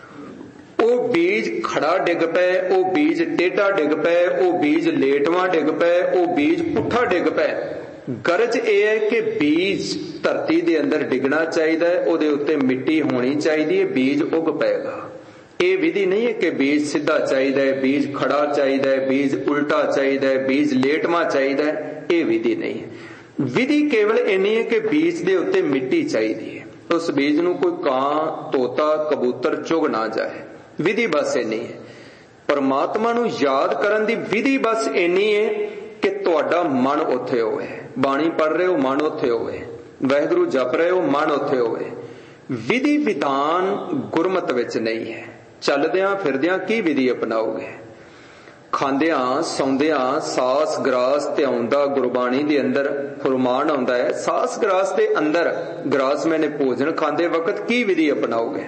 ਉਹ ਬੀਜ ਖੜਾ ਡਿੱਗ ਪਏ, ਉਹ ਬੀਜ ਟੇਢਾ ਡਿੱਗ ਪਏ, ਉਹ ਬੀਜ ਲੇਟਵਾਂ ਡਿੱਗ ਪਏ, ਉਹ ਬੀਜ ਪੁੱਠਾ ਡਿੱਗ ਪਏ। ਗਰਜ ਇਹ ਹੈ ਕਿ ਬੀਜ ਧਰਤੀ ਦੇ ਅੰਦਰ ਡਿੱਗਣਾ ਚਾਹੀਦਾ ਹੈ, ਉਹਦੇ ਉੱਤੇ ਮਿੱਟੀ ਹੋਣੀ ਚਾਹੀਦੀ ਹੈ, ਬੀਜ ਉੱਗ ਪਏਗਾ। ਇਹ ਵਿਧੀ ਨਹੀਂ ਹੈ ਕਿ ਬੀਜ ਸਿੱਧਾ ਚਾਹੀਦਾ ਹੈ, ਬੀਜ ਖੜਾ ਚਾਹੀਦਾ ਹੈ, ਬੀਜ ਉਲਟਾ ਚਾਹੀਦਾ ਹੈ, ਬੀਜ ਲੇਟਵਾਂ ਚਾਹੀਦਾ ਹੈ। ਇਹ ਵਿਧੀ ਨਹੀਂ ਹੈ। ਵਿਧੀ ਕੇਵਲ ਇੰਨੀ ਹੈ ਕਿ ਬੀਜ ਦੇ ਉੱਤੇ ਮਿੱਟੀ ਚਾਹੀਦੀ ਹੈ, ਉਸ ਬੀਜ ਨੂੰ ਕੋਈ ਕਾਂ, ਤੋਤਾ, ਕਬੂਤਰ ਚੁਗ ਨਾ ਜਾਏ। ਵਿਧੀ ਬਸ ਇੰਨੀ ਹੈ। ਪਰਮਾਤਮਾ ਨੂੰ ਯਾਦ ਕਰਨ ਦੀ ਵਿਧੀ ਬਸ ਇੰਨੀ ਹੈ ਕਿ ਤੁਹਾਡਾ ਮਨ ਉੱਥੇ ਹੋਵੇ। ਬਾਣੀ ਪੜ੍ਹ ਰਹੇ ਹੋ, ਮਨ ਉੱਥੇ ਹੋਵੇ। ਵਾਹਿਗੁਰੂ ਜਪ ਰਹੇ ਹੋ, ਮਨ ਉੱਥੇ ਹੋਵੇ। ਵਿਧੀ ਵਿਧਾਨ ਗੁਰਮਤਿ ਵਿੱਚ ਨਹੀਂ ਹੈ। ਚੱਲਦਿਆਂ ਫਿਰਦਿਆਂ ਕੀ ਵਿਧੀ ਅਪਣਾਓਗੇ? ਖਾਂਦਿਆਂ ਸੌਂਦਿਆਂ ਸਾਸ ਗਰਾਸ ਧਿਆਉਣ ਦਾ ਗੁਰਬਾਣੀ ਦੇ ਅੰਦਰ ਫਰਮਾਨ ਆਉਂਦਾ ਹੈ। ਸਾਸ ਗਰਾਸ ਦੇ ਅੰਦਰ ਗਰਾਸ ਮੈਨੇ ਭੋਜਨ ਖਾਂਦੇ ਵਕਤ ਕੀ ਵਿਧੀ ਅਪਣਾਓਗੇ?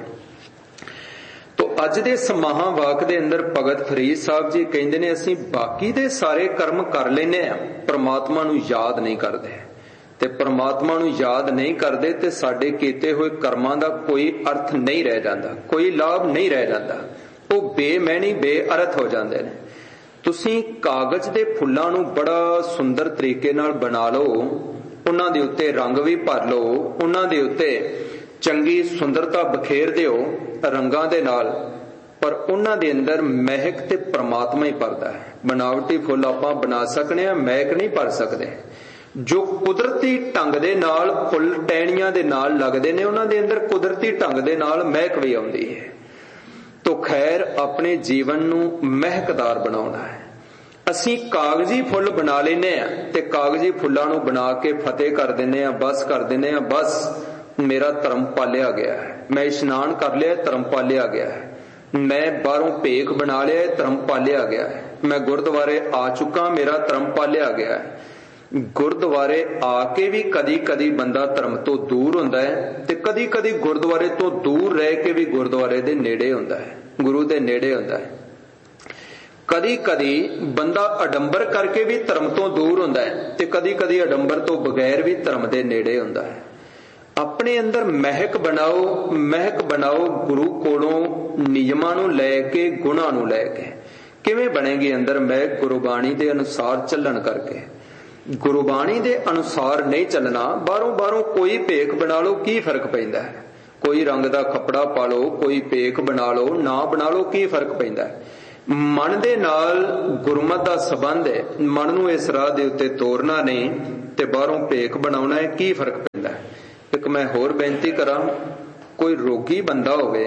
ਤੋ ਅੱਜ ਦੇ ਸਮਾਹਾਂ ਵਾਕ ਦੇ ਅੰਦਰ ਭਗਤ ਫਰੀਦ ਸਾਹਿਬ ਜੀ ਕਹਿੰਦੇ ਨੇ, ਅਸੀਂ ਬਾਕੀ ਦੇ ਸਾਰੇ ਕਰਮ ਕਰ ਲੈਨੇ ਆ, ਪ੍ਰਮਾਤਮਾ ਨੂੰ ਯਾਦ ਨਹੀਂ ਕਰਦੇ। ਤੇ ਪ੍ਰਮਾਤਮਾ ਨੂੰ ਯਾਦ ਨਹੀਂ ਕਰਦੇ ਤੇ ਸਾਡੇ ਕੀਤੇ ਹੋਏ ਕਰਮਾਂ ਦਾ ਕੋਈ ਅਰਥ ਨਹੀਂ ਰਹਿ ਜਾਂਦਾ, ਕੋਈ ਲਾਭ ਨਹੀਂ ਰਹਿ ਜਾਂਦਾ। ਉਹ ਬੇਮੈਨੀ ਬੇਅਰਥ ਹੋ ਜਾਂਦੇ ਨੇ। ਤੁਸੀਂ ਕਾਗਜ਼ ਦੇ ਫੁੱਲਾਂ ਨੂੰ ਬੜਾ ਸੁੰਦਰ ਤਰੀਕੇ ਨਾਲ ਬਣਾ ਲਓ, ਉਹਨਾਂ ਦੇ ਉੱਤੇ ਰੰਗ ਵੀ ਭਰ ਲਓ, ਉਹਨਾਂ ਦੇ ਉੱਤੇ ਚੰਗੀ ਸੁੰਦਰਤਾ ਬਖੇਰ ਦਿਓ ਰੰਗਾਂ ਦੇ ਨਾਲ, ਪਰ ਉਹਨਾਂ ਦੇ ਅੰਦਰ ਮਹਿਕ ਤੇ ਪ੍ਰਮਾਤਮਾ ਹੀ ਭਰਦਾ ਹੈ। ਬਣਾਵਟੀ ਫੁੱਲ ਆਪਾਂ ਬਣਾ ਸਕਨੇ ਆ, ਮਹਿਕ ਨਹੀਂ ਭਰ ਸਕਦੇ। ਜੋ ਕੁਦਰਤੀ ਢੰਗ ਦੇ ਨਾਲ ਫੁੱਲ ਟਹਿਣੀਆਂ ਦੇ ਨਾਲ ਲੱਗਦੇ ਨੇ, ਉਹਨਾਂ ਦੇ ਅੰਦਰ ਕੁਦਰਤੀ ਢੰਗ ਦੇ ਨਾਲ ਮਹਿਕ ਵੀ ਆਉਂਦੀ ਹੈ। ਤੋ ਖੈਰ ਆਪਣੇ ਜੀਵਨ ਨੂੰ ਮਹਿਕਦਾਰ ਬਣਾਉਣਾ ਹੈ। ਅਸੀਂ ਕਾਗਜ਼ੀ ਫੁੱਲ ਬਣਾ ਲੈਨੇ ਆ ਤੇ ਕਾਗਜ਼ੀ ਫੁੱਲਾਂ ਨੂੰ ਬਣਾ ਕੇ ਫਤਿਹ ਕਰ ਦਿੰਨੇ ਆ, ਬਸ ਕਰ ਦਿੰਨੇ ਆ, ਬਸ ਮੇਰਾ ਧਰਮ ਪਾਲਿਆ ਗਿਆ ਹੈ, ਮੈਂ ਇਸ਼ਨਾਨ ਕਰ ਲਿਆ, ਧਰਮ ਪਾਲਿਆ ਗਿਆ ਹੈ, ਮੈਂ ਬਾਹਰੋਂ ਭੇਖ ਬਣਾ ਲਿਆ, ਧਰਮ ਪਾਲਿਆ ਗਿਆ ਹੈ, ਮੈਂ ਗੁਰਦੁਆਰੇ ਆ ਚੁੱਕਾ, ਮੇਰਾ ਧਰਮ ਪਾਲਿਆ ਗਿਆ ਹੈ। ਗੁਰਦੁਆਰੇ ਆ ਕੇ ਵੀ ਕਦੀ ਕਦੀ ਬੰਦਾ ਧਰਮ ਤੋਂ ਦੂਰ ਹੁੰਦਾ ਹੈ ਤੇ ਕਦੀ ਕਦੀ ਗੁਰਦੁਆਰੇ ਤੋਂ ਦੂਰ ਰਹਿ ਕੇ ਵੀ ਗੁਰਦੁਆਰੇ ਦੇ ਨੇੜੇ ਹੁੰਦਾ ਹੈ, ਗੁਰੂ ਦੇ ਨੇੜੇ ਹੁੰਦਾ ਹੈ। ਕਦੀ ਕਦੀ ਬੰਦਾ ਅਡੰਬਰ ਕਰਕੇ ਵੀ ਧਰਮ ਤੋਂ ਦੂਰ ਹੁੰਦਾ ਹੈ ਤੇ ਕਦੀ ਕਦੀ ਅਡੰਬਰ ਤੋਂ ਬਗੈਰ ਵੀ ਧਰਮ ਦੇ ਨੇੜੇ ਹੁੰਦਾ ਹੈ। ਆਪਣੇ ਅੰਦਰ ਮਹਿਕ ਬਣਾਓ, ਮਹਿਕ ਬਣਾਓ ਗੁਰੂ ਕੋਲੋਂ ਨਿਯਮਾਂ ਨੂੰ ਲੈ ਕੇ, ਗੁਣਾਂ ਨੂੰ ਲੈ ਕੇ। ਕਿਵੇਂ ਬਣੇਗੀ ਅੰਦਰ ਮਹਿਕ? ਗੁਰਬਾਣੀ ਦੇ ਅਨੁਸਾਰ ਚੱਲਣ ਕਰਕੇ। ਗੁਰਬਾਣੀ ਦੇ ਅਨੁਸਾਰ ਨਹੀਂ ਚੱਲਣਾ, ਬਾਹਰੋਂ ਕੋਈ ਭੇਖ ਬਣਾ ਲਓ, ਕੀ ਫਰਕ ਪੈਂਦਾ ਹੈ? कोई रंग दा कपड़ा पा लो, कोई पेख बना लो, ना बना लो, की फर्क पैंदा है। मन दे नाल गुरमत दा संबंध है, मन नूं इस राह दे उत्ते तोरना नहीं ते बाहरों पेख बनाउणा है, की फर्क पैंदा है। एक मैं होर बेनती करां, कोई रोगी बंदा होवे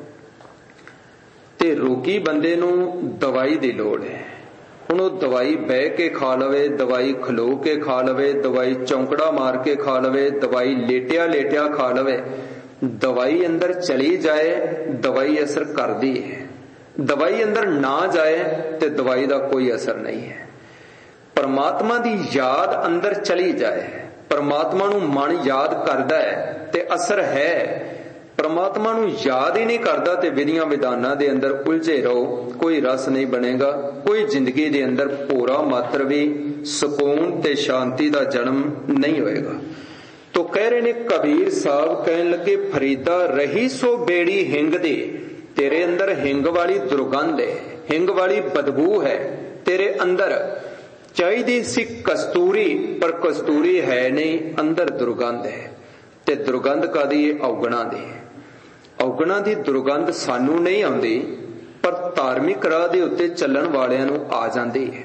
ते रोगी बंदे नूं दवाई दी लोड़ है, हुण दवाई बह के खा लवे, दवाई खलो के खा लवे, दवाई चौंकड़ा मार के खा लवे, दवाई लेटिया लेटिया खा लवे, दवाई अंदर चली जाए दवाई असर करदी है, दवाई अंदर ना जाए ते दवाई दा कोई असर नहीं है। परमात्मा दी याद अंदर चली जाए, परमात्मा नूं मन याद करदा है ते असर है। परमात्मा नूं याद ही नहीं करदा ते विधियां विधानां दे अंदर उलझे रहो, कोई रस नहीं बनेगा, कोई जिंदगी दे अंदर पूरा मात्र भी सुकून ते शांति दा जन्म नहीं होएगा। तो कह रहे ने कबीर साहब कहन लगे, फरीदा रही सो बेड़ी हिंग दे, तेरे अंदर हिंग वाली दुर्गंध है, हिंग वाली बदबू है तेरे अंदर। चाहिदी सी कस्तूरी पर कस्तूरी है नहीं, अंदर दुर्गंध है। ते दुर्गंध कादी है? औगणा दी। औगणा दी दुर्गंध सानू नहीं आउंदी, पर धार्मिक राह दे उत्ते चलण वालियां नूं आ जांदी है।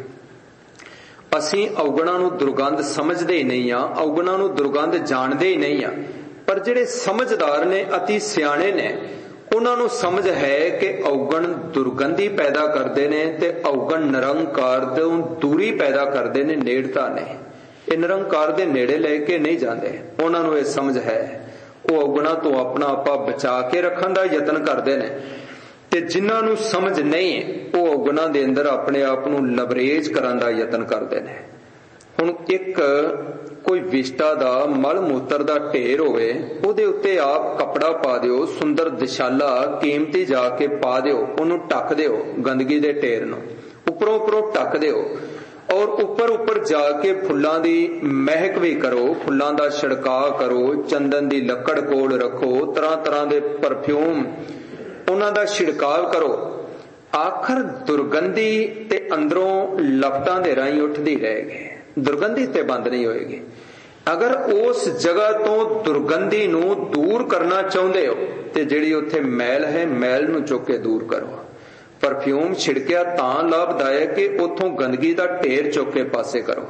ਅਸੀਂ ਔਗਣਾਂ ਨੂੰ ਦੁਰਗੰਧ ਸਮਝਦੇ ਹੀ ਨਹੀਂ ਆ, ਔਗਣਾਂ ਨੂੰ ਦੁਰਗੰਧ ਜਾਣਦੇ ਹੀ ਨਹੀਂ ਆ। ਪਰ ਜਿਹੜੇ ਸਮਝਦਾਰ ਨੇ, ਅਤੀ ਸਿਆਣੇ ਨੇ, ਉਹਨਾਂ ਨੂੰ ਸਮਝ ਹੈ ਕਿ ਔਗਣ ਦੁਰਗੰਧੀ ਪੈਦਾ ਕਰਦੇ ਨੇ ਤੇ ਔਗਣ ਨਿਰੰਕਾਰ ਤੋਂ ਦੂਰੀ ਪੈਦਾ ਕਰਦੇ ਨੇ, ਨੇੜਤਾ ਨਹੀਂ। ਇਹ ਨਿਰੰਕਾਰ ਦੇ ਨੇੜੇ ਲੈ ਕੇ ਨਹੀਂ ਜਾਂਦੇ, ਉਹਨਾਂ ਨੂੰ ਇਹ ਸਮਝ ਹੈ। ਉਹ ਔਗਣਾਂ ਤੋਂ ਆਪਣਾ ਆਪਾ ਬਚਾ ਕੇ ਰੱਖਣ ਦਾ ਯਤਨ ਕਰਦੇ ਨੇ, ਤੇ ਜਿਨ੍ਹਾਂ ਨੂੰ ਸਮਝ ਨਹੀਂ ਉਹ ਔਗਣਾਂ ਦੇ ਅੰਦਰ ਆਪਣੇ ਆਪ ਨੂੰ ਲਵਰੇਜ ਕਰਨ ਦਾ ਯਤਨ ਕਰਦੇ ਨੇ। ਹੁਣ ਇੱਕ ਕੋਈ ਵਿਸ਼ਟਾ ਦਾ ਮਲ ਮੂਤਰ ਦਾ ਢੇਰ ਹੋਵੇ, ਉਹਦੇ ਉੱਤੇ ਆਪ ਕੱਪੜਾ ਪਾ ਦਿਓ, ਸੁੰਦਰ ਦਿਸ਼ਾਲਾ ਕੀਮਤੀ ਜਾ ਕੇ ਪਾ ਦਿਓ, ਉਹਨੂੰ ਢੱਕ ਦਿਓ, ਗੰਦਗੀ ਦੇ ਢੇਰ ਨੂੰ ਉੱਪਰੋਂ ਉੱਪਰੋਂ ਢੱਕ ਦਿਓ, ਔਰ ਉੱਪਰ ਉੱਪਰ ਜਾ ਕੇ ਫੁੱਲਾਂ ਦੀ ਮਹਿਕ ਵੀ ਕਰੋ, ਫੁੱਲਾਂ ਦਾ ਛਿੜਕਾਅ ਕਰੋ, ਚੰਦਨ ਦੀ ਲੱਕੜ ਕੋਲ ਰੱਖੋ, ਤਰ੍ਹਾਂ ਤਰ੍ਹਾਂ ਦੇ ਪਰਫਿਊਮ ਉਹਨਾਂ ਦਾ ਛਿੜਕਾਅ ਕਰੋ। ਆਖਰ ਦੁਰਗੰਧੀ ਤੇ ਅੰਦਰੋਂ ਲਪਟਾਂ ਦੇ ਰਾਹੀਂ ਉੱਠਦੀ ਰਹੇਗੀ, ਦੁਰਗੰਧੀ ਤੇ ਬੰਦ ਨਹੀਂ ਹੋਏਗੀ। ਅਗਰ ਉਸ ਜਗ੍ਹਾ ਤੋਂ ਦੁਰਗੰਧੀ ਨੂੰ ਦੂਰ ਕਰਨਾ ਚਾਹੁੰਦੇ ਹੋ ਤੇ ਜਿਹੜੀ ਉੱਥੇ ਮੈਲ ਹੈ, ਮੈਲ ਨੂੰ ਚੁੱਕ ਕੇ ਦੂਰ ਕਰੋ। ਪਰਫਿਊਮ ਛਿੜਕਿਆ ਤਾਂ ਲਾਭਦਾਇਕ ਕਿ ਉੱਥੋਂ ਗੰਦਗੀ ਦਾ ਢੇਰ ਚੁੱਕ ਕੇ ਪਾਸੇ ਕਰੋ,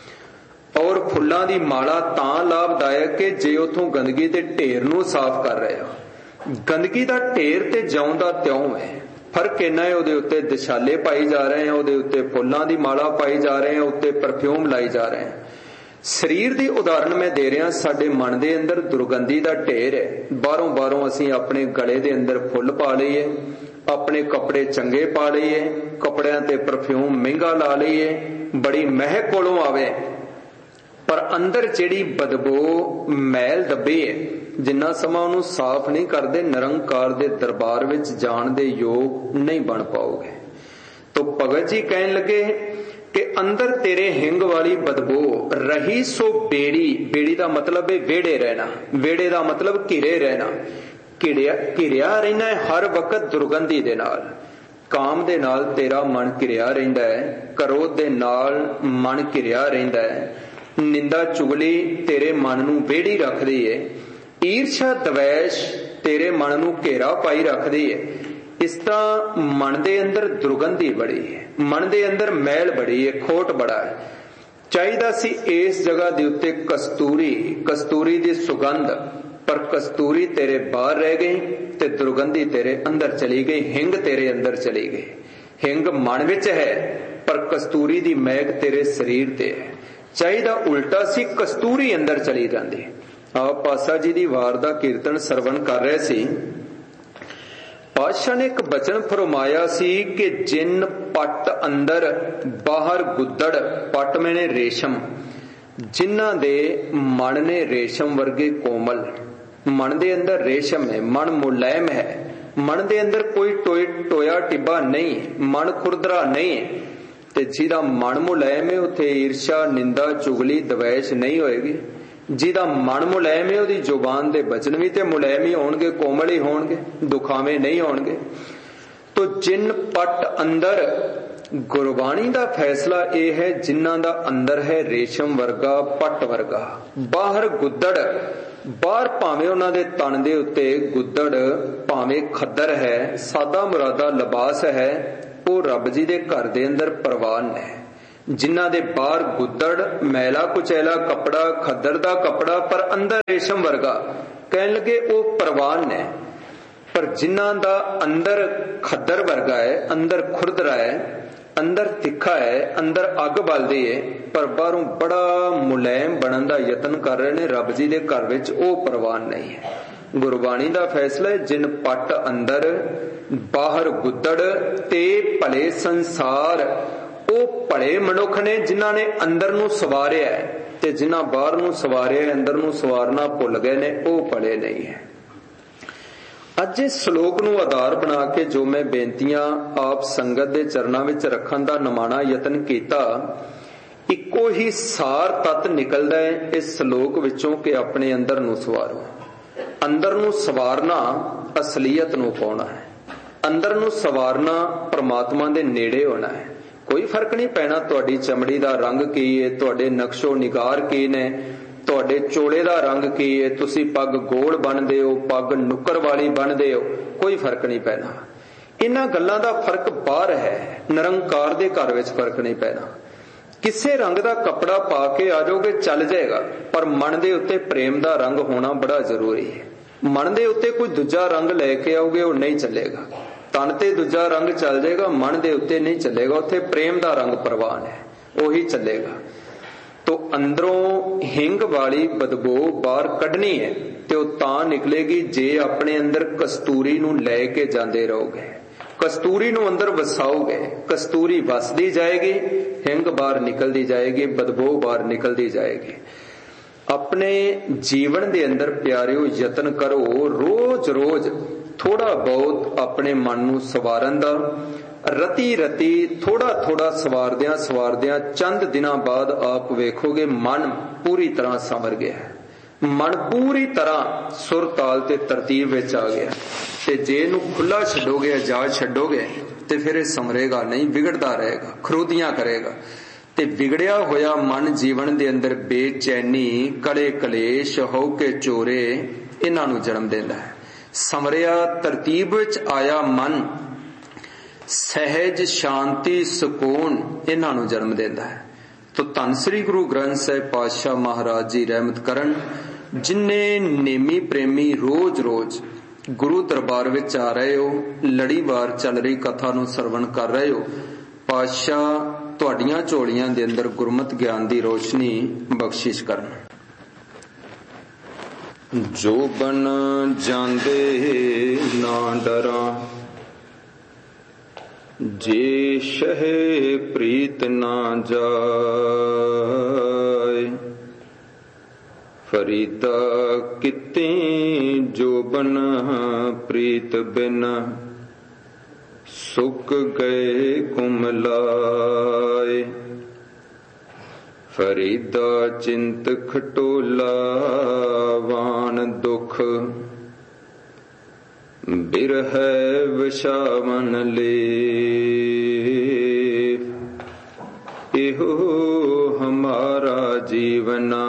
ਔਰ ਫੁੱਲਾਂ ਦੀ ਮਾਲਾ ਤਾਂ ਲਾਭਦਾਇਕ ਕਿ ਜੇ ਉੱਥੋਂ ਗੰਦਗੀ ਦੇ ਢੇਰ ਨੂੰ ਸਾਫ਼ ਕਰ ਰਹੇ ਹੋ। ਗੰਦਗੀ ਦਾ ਢੇਰ ਤੇ ਜਿਉਂ ਦਾ ਤਿਉਂ ਹੈ, ਫਰਕ ਇੰਨਾ ਹੈ ਉਹਦੇ ਉੱਤੇ ਦਿਸ਼ਾਲੇ ਪਾਈ ਜਾ ਰਹੇ ਆ, ਉਹਦੇ ਉੱਤੇ ਫੁੱਲਾਂ ਦੀ ਮਾਲਾ ਪਾਈ ਜਾ ਰਹੇ ਆ, ਉੱਤੇ ਪਰਫਿਊਮ ਲਾਈ ਜਾ ਰਹੇ ਆ। ਸਰੀਰ ਦੀ ਉਦਾਹਰਣ ਮੈਂ ਦੇ ਰਿਹਾ, ਸਾਡੇ ਮਨ ਦੇ ਅੰਦਰ ਦੁਰਗੰਧੀ ਦਾ ਢੇਰ ਹੈ। ਬਾਹਰੋਂ ਬਾਹਰੋਂ ਅਸੀਂ ਆਪਣੇ ਗਲੇ ਦੇ ਅੰਦਰ ਫੁੱਲ ਪਾ ਲਈਏ, ਆਪਣੇ ਕੱਪੜੇ ਚੰਗੇ ਪਾ ਲਈਏ, ਕੱਪੜਿਆਂ ਤੇ ਪਰਫਿਊਮ ਮਹਿੰਗਾ ਲਾ ਲਈਏ, ਬੜੀ ਮਹਿਕ ਕੋਲੋਂ ਆਵੇ, ਪਰ ਅੰਦਰ ਜਿਹੜੀ ਬਦਬੂ ਮੈਲ ਦੱਬੀ ਹੈ, ਜਿੰਨਾ ਸਮਾਂ ਉਹਨੂੰ ਸਾਫ਼ ਨਹੀਂ ਕਰਦੇ, ਨਿਰੰਕਾਰ ਦੇ ਦਰਬਾਰ ਵਿੱਚ ਜਾਣ ਦੇ ਯੋਗ ਨਹੀਂ ਬਣ ਪਾਓਗੇ। ਤੋ ਭਗਤ ਜੀ ਕਹਿਣ ਲੱਗੇ ਕਿ ਅੰਦਰ ਤੇਰੇ ਹਿੰਗ ਵਾਲੀ ਬਦਬੂ ਰਹੀ ਸੋ ਬੇੜੀ। ਬੇੜੀ ਦਾ ਮਤਲਬ ਹੈ ਵਿਹੜੇ ਰਹਿਣਾ, ਵਿਹੜੇ ਦਾ ਮਤਲਬ ਘਿਰੇ ਰਹਿਣਾ। ਘਿਰਿਆ ਰਹਿਣਾ ਹੈ ਹਰ ਵਕਤ ਦੁਰਗੰਧੀ ਦੇ ਨਾਲ। ਕਾਮ ਦੇ ਨਾਲ ਤੇਰਾ ਮਨ ਘਿਰਿਆ ਰਹਿੰਦਾ ਹੈ, ਕ੍ਰੋਧ ਦੇ ਨਾਲ ਮਨ ਘਿਰਿਆ ਰਹਿੰਦਾ ਹੈ, ਨਿੰਦਾ ਚੁਗਲੀ ਤੇਰੇ ਮਨ ਨੂੰ ਵਿਹੜੀ ਰੱਖਦੀ ਹੈ, ਈਰਸ਼ਾ ਦਵੈਸ਼ ਤੇਰੇ ਮਨ ਨੂੰ ਘੇਰਾ ਪਾਈ ਰੱਖਦੀ ਹੈ। ਇਸ ਤਰ੍ਹਾਂ ਮਨ ਦੇ ਅੰਦਰ ਦੁਰਗੰਧੀ ਬੜੀ ਹੈ, ਮਨ ਦੇ ਅੰਦਰ ਮੈਲ ਬੜੀ ਹੈ, ਖੋਟ ਬੜਾ ਹੈ। ਚਾਹੀਦਾ ਸੀ ਇਸ ਜਗ੍ਹਾ ਦੇ ਉੱਤੇ ਕਸਤੂਰੀ, ਕਸਤੂਰੀ ਦੀ ਸੁਗੰਧ, ਪਰ ਕਸਤੂਰੀ ਤੇਰੇ ਬਾਹਰ ਰਹਿ ਗਈ ਤੇ ਦੁਰਗੰਧੀ ਤੇਰੇ ਅੰਦਰ ਚਲੀ ਗਈ, ਹਿੰਗ ਤੇਰੇ ਅੰਦਰ ਚਲੀ ਗਈ। ਹਿੰਗ ਮਨ ਵਿੱਚ ਹੈ ਪਰ ਕਸਤੂਰੀ ਦੀ ਮਹਿਕ ਤੇਰੇ ਸਰੀਰ ਤੇ ਹੈ। ਚਾਹੀਦਾ ਉਲਟਾ ਸੀ, ਕਸਤੂਰੀ ਅੰਦਰ ਚਲੀ ਜਾਂਦੀ। ਆਪ ਪਾਤਸ਼ਾਹ ਜੀ ਦੀ ਵਾਰ ਦਾ ਕੀਰਤਨ ਸਰਵਣ ਕਰ ਰਹੇ ਸੀ। ਪਾਤਸ਼ਾਹ ਨੇ ਇੱਕ ਬਚਨ ਫਰਮਾਇਆ ਸੀ ਕਿ ਜਿਨ ਪੱਟ ਅੰਦਰ ਬਾਹਰ ਗੁੱਦੜ, ਪੱਟ ਮੈਨੇ ਰੇਸ਼ਮ, ਜਿਨ੍ਹਾਂ ਦੇ ਮਨ ਨੇ ਰੇਸ਼ਮ ਵਰਗੇ ਕੋਮਲ, ਮਨ ਦੇ ਅੰਦਰ ਰੇਸ਼ਮ ਹੈ, ਮਨ ਮੁਲਾਇਮ ਹੈ, ਮਨ ਦੇ ਅੰਦਰ ਕੋਈ ਟੋਇਆ ਟਿੱਬਾ ਨਹੀਂ, ਮਨ ਖੁਰਦਰਾ ਨਹੀਂ, ਤੇ ਜਿਹਦਾ ਮਨ ਮੁਲਾਇਮ ਹੈ ਉੱਥੇ ਈਰਸ਼ਾ, ਨਿੰਦਾ, ਚੁਗਲੀ, ਦਵੈਸ਼ ਨਹੀਂ ਹੋਏਗੀ। ਜਿਹਦਾ ਮਨ ਮੁਲਾਇਮ ਹੈ ਉਹਦੀ ਜ਼ੁਬਾਨ ਦੇ ਬਚਨ ਵੀ ਤੇ ਮੁਲਾਇਮ ਹੀ ਹੋਣਗੇ, ਕੋਮਲ ਹੀ ਹੋਣਗੇ, ਦੁਖਾਵੇਂ ਨਹੀਂ ਹੋਣਗੇ। ਤੋ ਜਿਨ ਪੱਟ ਅੰਦਰ, ਗੁਰਬਾਣੀ ਦਾ ਫੈਸਲਾ ਇਹ ਹੈ ਜਿਨ੍ਹਾਂ ਦਾ ਅੰਦਰ ਹੈ ਰੇਸ਼ਮ ਵਰਗਾ, ਪੱਟ ਵਰਗਾ, ਬਾਹਰ ਗੁੱਦੜ, बाहर भावें उन्हां दे तन दे उत्ते गुद्दड़, भावें खद्दर है, सादा मुरादा लिबास है, वो रब जी दे घर दे अंदर परवान है। जिन्हां दे बाहर गुद्दड़, मैला कुचैला कपड़ा, खद्दर दा कपड़ा, पर अंदर रेशम वर्गा, कहन लगे वो परवान है। पर जिन्हां दा अंदर खद्दर वर्गा है, अंदर खुरदरा है, अंदर तिखा है, अंदर अग बलदी है, पर बाहरों बड़ा मुलायम बनन दा यतन कर रहे ने, रब जी दे घर विच ओ परवान नहीं है। गुरबाणी दा फैसला है, जिन पट अंदर बाहर गुद्दड़ ते भले संसार, ओ भले मनुख ने जिन्हां ने अंदर नूं सवारिया है, ते जिन्हां बाहर नूं सवारिया अंदर नूं सवारना भुल गए ने, ओ भले नहीं है। अज इस श्लोक नूं आधार बना के जो मैं बेनतियां आप संगत दे चरनां विच रखण दा नमाणा यतन कीता, इक्को ही सार तत्त निकलदा है इस श्लोक विचों कि अपने अंदर नूं सवारो। अंदर नूं सवारना असलीयत नूं पाउणा है, अंदर नूं सवारना परमात्मा दे नेड़े होना है। कोई फर्क नहीं पैना तुहाडी चमड़ी दा रंग की है, तुहाडे नक्शो निगार की ने, तुहाडे चोले दा रंग की है, तुसी पग गोल बनदे हो, पग नुक्कर वाली बनदे हो, कोई फर्क नहीं पैना। इन्हां गल्लां दा फर्क बाहर है, निरंकार दे घर विच फर्क नहीं पैना। किसे रंग दा कपड़ा पा के आ जाओगे चल जाएगा, पर मन दे उत्ते प्रेम दा रंग होना बड़ा जरूरी है। मन दे उत्ते कोई दूजा रंग लेके आओगे वो नहीं चलेगा। तन ते दूजा रंग चल जाएगा, मन दे उत्ते नहीं चलेगा। उत्थे प्रेम दा रंग प्रवान है, वही चलेगा। तो अंदरों हिंग वाली बदबू बाहर कढ़नी है, तो तां निकलेगी जे अपने अंदर कस्तूरी नूं लेके जांदे रहोगे, कस्तूरी नूं अंदर वसाओगे, कस्तूरी वसदी जाएगी, हिंग बाहर निकलदी जाएगी, बदबू बाहर निकलदी जाएगी। अपने जीवन दे अंदर प्यारिओ यतन करो, रोज रोज थोड़ा बहुत अपने मन नूं सवारन दा। रती रती थोड़ा थोड़ा सवारदियां सवारदियां चंद दिनां बाद आप वेखोगे मन पूरी तरह संवर गया है, मन पूरी तरह सुर ताल ते तरतीब विच आ गया। ते जे नूं खुला छड्डोगे, आजाद छड्डोगे, ते फिर ये संवरेगा नहीं, बिगड़दा रहेगा, खरोदियां करेगा। ते बिगड़िया होया मन जीवन दे अंदर बेचैनी, कले कलेश, हौके चोरे, इन्हां नूं जन्म देंदा है। संवरिया तरतीब विच आया मन सहज शांति सुकून इन्हां नूं जन्म देंदा है। तो धन श्री गुरु ग्रंथ साहिब पातशाह महाराज जी रहमत करन, जिन्ने नेमी प्रेमी रोज रोज गुरु दरबार विच आ रहे हो, लड़ीवार चल रही कथा नूं सरवण कर रहे हो, पातशाह तुहाडियां झोलियां दे अंदर गुरमत ज्ञान दी रोशनी बख्शिश करन। जो बन जांदे ना डरां, जे शह प्रीत ना जाए, फरीदा किते जो बन प्रीत बिन, सुक गए कुमलाए। फरीदा चिंत खटोला वान दुख, बिरह विषावन ले। इहो हमारा जीवना,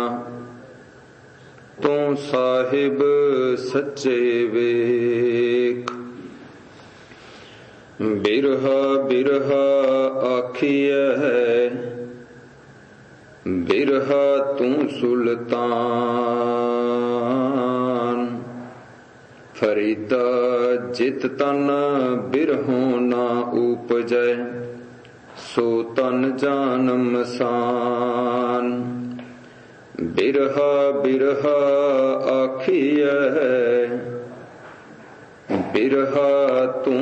तू साहिब सच्चे वेख। बिरहा बिरहा आखिया है, बिरहा तू सुल्तान। फरीदा जित तन बिरहों ना उपजै, सो तन जानम सान। बिरहा बिरहा आखिया है, बिरहा तू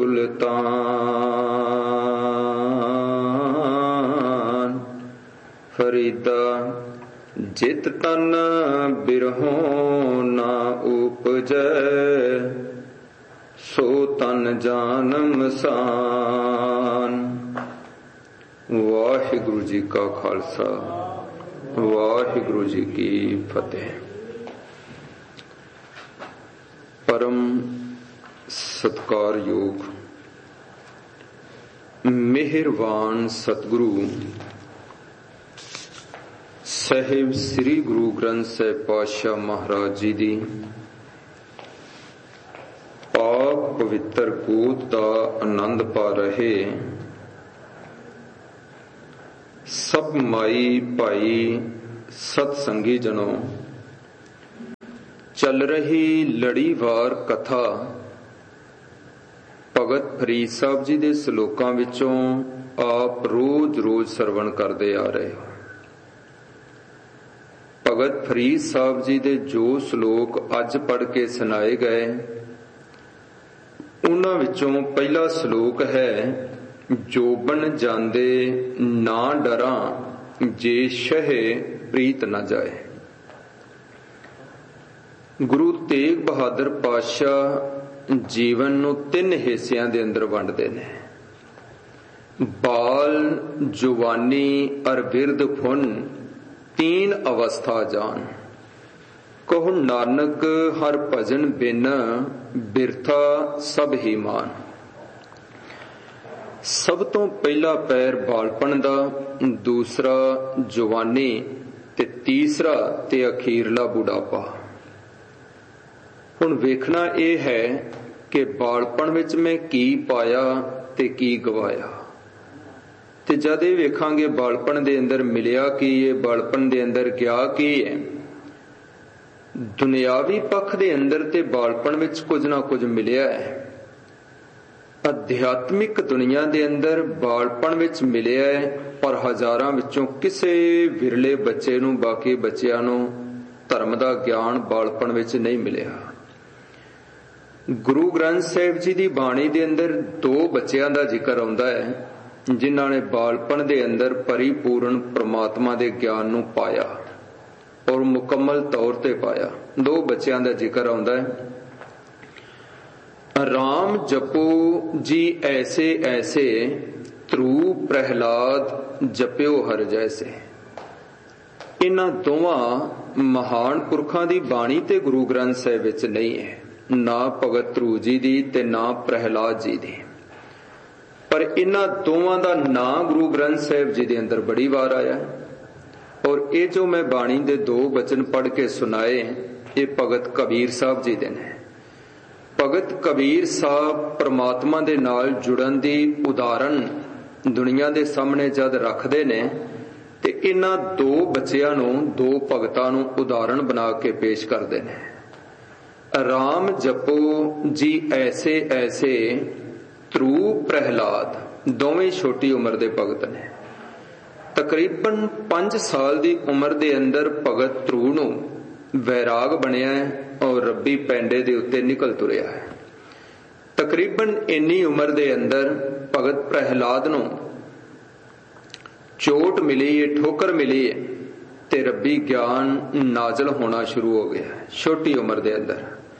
सुल्तान। फरीदा जित तन बिरहों ना उपजै, सो तन जानम सान। वाहिगुरु जी का खालसा, वाहिगुरु जी की फतेह। परम सत्कारयोग मेहरबान सतगुरु ਸਾਹਿਬ ਸ੍ਰੀ ਗੁਰੂ ਗ੍ਰੰਥ ਸਾਹਿਬ ਪਾਤਸ਼ਾਹ ਮਹਾਰਾਜ ਜੀ ਦੀ ਪਾਕ ਪਵਿੱਤਰ ਗੋਤ ਦਾ ਆਨੰਦ ਪਾ ਰਹੇ ਸਭ ਮਾਈ ਭਾਈ ਸਤ ਸੰਗੀ ਜਨੋ, ਚੱਲ ਰਹੀ ਲੜੀਵਾਰ ਕਥਾ ਭਗਤ ਫਰੀਦ ਸਾਹਿਬ ਜੀ ਦੇ ਸ਼ਲੋਕਾਂ ਵਿੱਚੋਂ ਆਪ ਰੋਜ਼ ਸਰਵਣ ਕਰਦੇ ਆ ਰਹੇ ਹੋ। ਭਗਤ ਫਰੀਦ ਸਾਹਿਬ ਜੀ ਦੇ ਜੋ ਸ਼ਲੋਕ ਅੱਜ ਪੜ੍ਹ ਕੇ ਸੁਣਾਏ ਗਏ, ਉਹਨਾਂ ਵਿੱਚੋਂ ਪਹਿਲਾ ਸ਼ਲੋਕ ਹੈ, ਜੋਬਨ ਜਾਂਦੇ ਨਾ ਡਰਾਂ ਜੇ ਸ਼ਹਿ ਪ੍ਰੀਤ ਨਾ ਜਾਏ। ਗੁਰੂ ਤੇਗ ਬਹਾਦਰ ਪਾਤਸ਼ਾਹ ਜੀਵਨ ਨੂੰ 3 ਹਿੱਸਿਆਂ ਦੇ ਅੰਦਰ ਵੰਡਦੇ ਨੇ, ਬਾਲ, ਜਵਾਨੀ ਅਰ ਬਿਰਧ ਫੁਨ 3 ਅਵਸਥਾ ਜਾਨ। ਕਹੋ ਨਾਨਕ ਹਰ ਭਜਨ ਬਿਨ ਬਿਰਥਾ ਸਭ ਹੀ ਮਾਨ। ਸਭ ਤੋਂ ਪਹਿਲਾ ਪੈਰ ਬਾਲਪਣ ਦਾ, ਦੂਸਰਾ ਜਵਾਨੀ ਤੇ ਤੀਸਰਾ ਤੇ ਅਖੀਰਲਾ ਬੁਢਾਪਾ। ਹੁਣ ਵੇਖਣਾ ਇਹ ਹੈ ਕਿ ਬਾਲਪਣ ਵਿੱਚ ਮੈਂ ਕੀ ਪਾਇਆ ਤੇ ਕੀ ਗਵਾਇਆ, ਤੇ ਜਦ ਇਹ ਵੇਖਾਂਗੇ ਬਾਲਪਣ ਦੇ ਅੰਦਰ ਮਿਲਿਆ ਕੀ ਹੈ, ਬਾਲਪਣ ਦੇ ਅੰਦਰ ਗਿਆ ਕੀ ਹੈ। ਦੁਨਿਆਵੀ ਪੱਖ ਦੇ ਅੰਦਰ ਤੇ ਬਾਲਪਣ ਵਿੱਚ ਕੁਝ ਨਾ ਕੁਝ ਮਿਲਿਆ ਹੈ, ਅਧਿਆਤਮਿਕ ਦੁਨੀਆ ਦੇ ਅੰਦਰ ਬਾਲਪਣ ਵਿੱਚ ਮਿਲਿਆ ਹੈ, ਪਰ ਹਜ਼ਾਰਾਂ ਵਿੱਚੋਂ ਕਿਸੇ ਵਿਰਲੇ ਬੱਚੇ ਨੂੰ, ਬਾਕੀ ਬੱਚਿਆਂ ਨੂੰ ਧਰਮ ਦਾ ਗਿਆਨ ਬਾਲਪਣ ਵਿੱਚ ਨਹੀਂ ਮਿਲਿਆ। ਗੁਰੂ ਗ੍ਰੰਥ ਸਾਹਿਬ ਜੀ ਦੀ ਬਾਣੀ ਦੇ ਅੰਦਰ 2 ਬੱਚਿਆਂ ਦਾ ਜ਼ਿਕਰ ਆਉਂਦਾ ਹੈ, ਜਿਨ੍ਹਾਂ ਨੇ ਬਾਲਪਣ ਦੇ ਅੰਦਰ ਪਰਿਪੂਰਨ ਪ੍ਰਮਾਤਮਾ ਦੇ ਗਿਆਨ ਨੂੰ ਪਾਇਆ ਔਰ ਮੁਕੰਮਲ ਤੌਰ ਤੇ ਪਾਇਆ। 2 ਬੱਚਿਆਂ ਦਾ ਜ਼ਿਕਰ ਆਉਂਦਾ ਹੈ, ਰਾਮ ਜਪੋ ਜੀ ਐਸੇ ਐਸੇ, ਧਰੂ ਪ੍ਰਹਿਲਾਦ ਜਪਿਓ ਹਰ ਜੈਸੇ। ਇਹਨਾਂ ਦੋਵਾਂ ਮਹਾਨ ਪੁਰਖਾਂ ਦੀ ਬਾਣੀ ਤੇ ਗੁਰੂ ਗ੍ਰੰਥ ਸਾਹਿਬ ਵਿੱਚ ਨਹੀਂ ਹੈ, ਨਾ ਭਗਤ ਧਰੂ ਜੀ ਦੀ ਤੇ ਨਾ ਪ੍ਰਹਿਲਾਦ ਜੀ ਦੀ, ਪਰ ਇਹਨਾਂ ਦੋਵਾਂ ਦਾ ਨਾਂ ਗੁਰੂ ਗ੍ਰੰਥ ਸਾਹਿਬ ਜੀ ਦੇ ਅੰਦਰ ਬੜੀ ਵਾਰ ਆਇਆ। ਔਰ ਇਹ ਜੋ ਮੈਂ ਬਾਣੀ ਦੇ 2 ਬਚਨ ਪੜ੍ਹ ਕੇ ਸੁਣਾਏ, ਇਹ ਭਗਤ ਕਬੀਰ ਸਾਹਿਬ ਜੀ ਦੇ ਨੇ। ਭਗਤ ਕਬੀਰ ਸਾਹਿਬ ਪ੍ਰਮਾਤਮਾ ਦੇ ਨਾਲ ਜੁੜਨ ਦੀ ਉਦਾਹਰਨ ਦੁਨੀਆ ਦੇ ਸਾਹਮਣੇ ਜਦ ਰੱਖਦੇ ਨੇ, ਤੇ ਇਹਨਾਂ 2 ਬੱਚਿਆਂ ਨੂੰ, 2 ਭਗਤਾਂ ਨੂੰ ਉਦਾਹਰਣ ਬਣਾ ਕੇ ਪੇਸ਼ ਕਰਦੇ ਨੇ। ਰਾਮ ਜਪੋ ਜੀ ਐਸੇ ਐਸੇ, ਧਰੂ ਪ੍ਰਹਿਲਾਦ, ਦੋਵੇਂ ਛੋਟੀ ਉਮਰ ਦੇ ਭਗਤ ਨੇ। ਤਕਰੀਬਨ 5 ਸਾਲ ਦੀ ਉਮਰ ਦੇ ਅੰਦਰ ਭਗਤ ਧਰੂ ਨੂੰ ਵੈਰਾਗ ਬਣਿਆ ਔਰ ਰੱਬੀ ਪੈਂਡੇ ਦੇ ਉੱਤੇ ਨਿਕਲ ਤੁਰਿਆ ਹੈ। ਤਕਰੀਬਨ ਇੰਨੀ ਉਮਰ ਦੇ ਅੰਦਰ ਭਗਤ ਪ੍ਰਹਿਲਾਦ ਨੂੰ ਚੋਟ ਮਿਲੀ ਹੈ, ਠੋਕਰ ਮਿਲੀ ਹੈ, ਤੇ ਰੱਬੀ ਗਿਆਨ ਨਾਜ਼ਲ ਹੋਣਾ ਸ਼ੁਰੂ ਹੋ ਗਿਆ ਛੋਟੀ ਉਮਰ ਦੇ ਅੰਦਰ।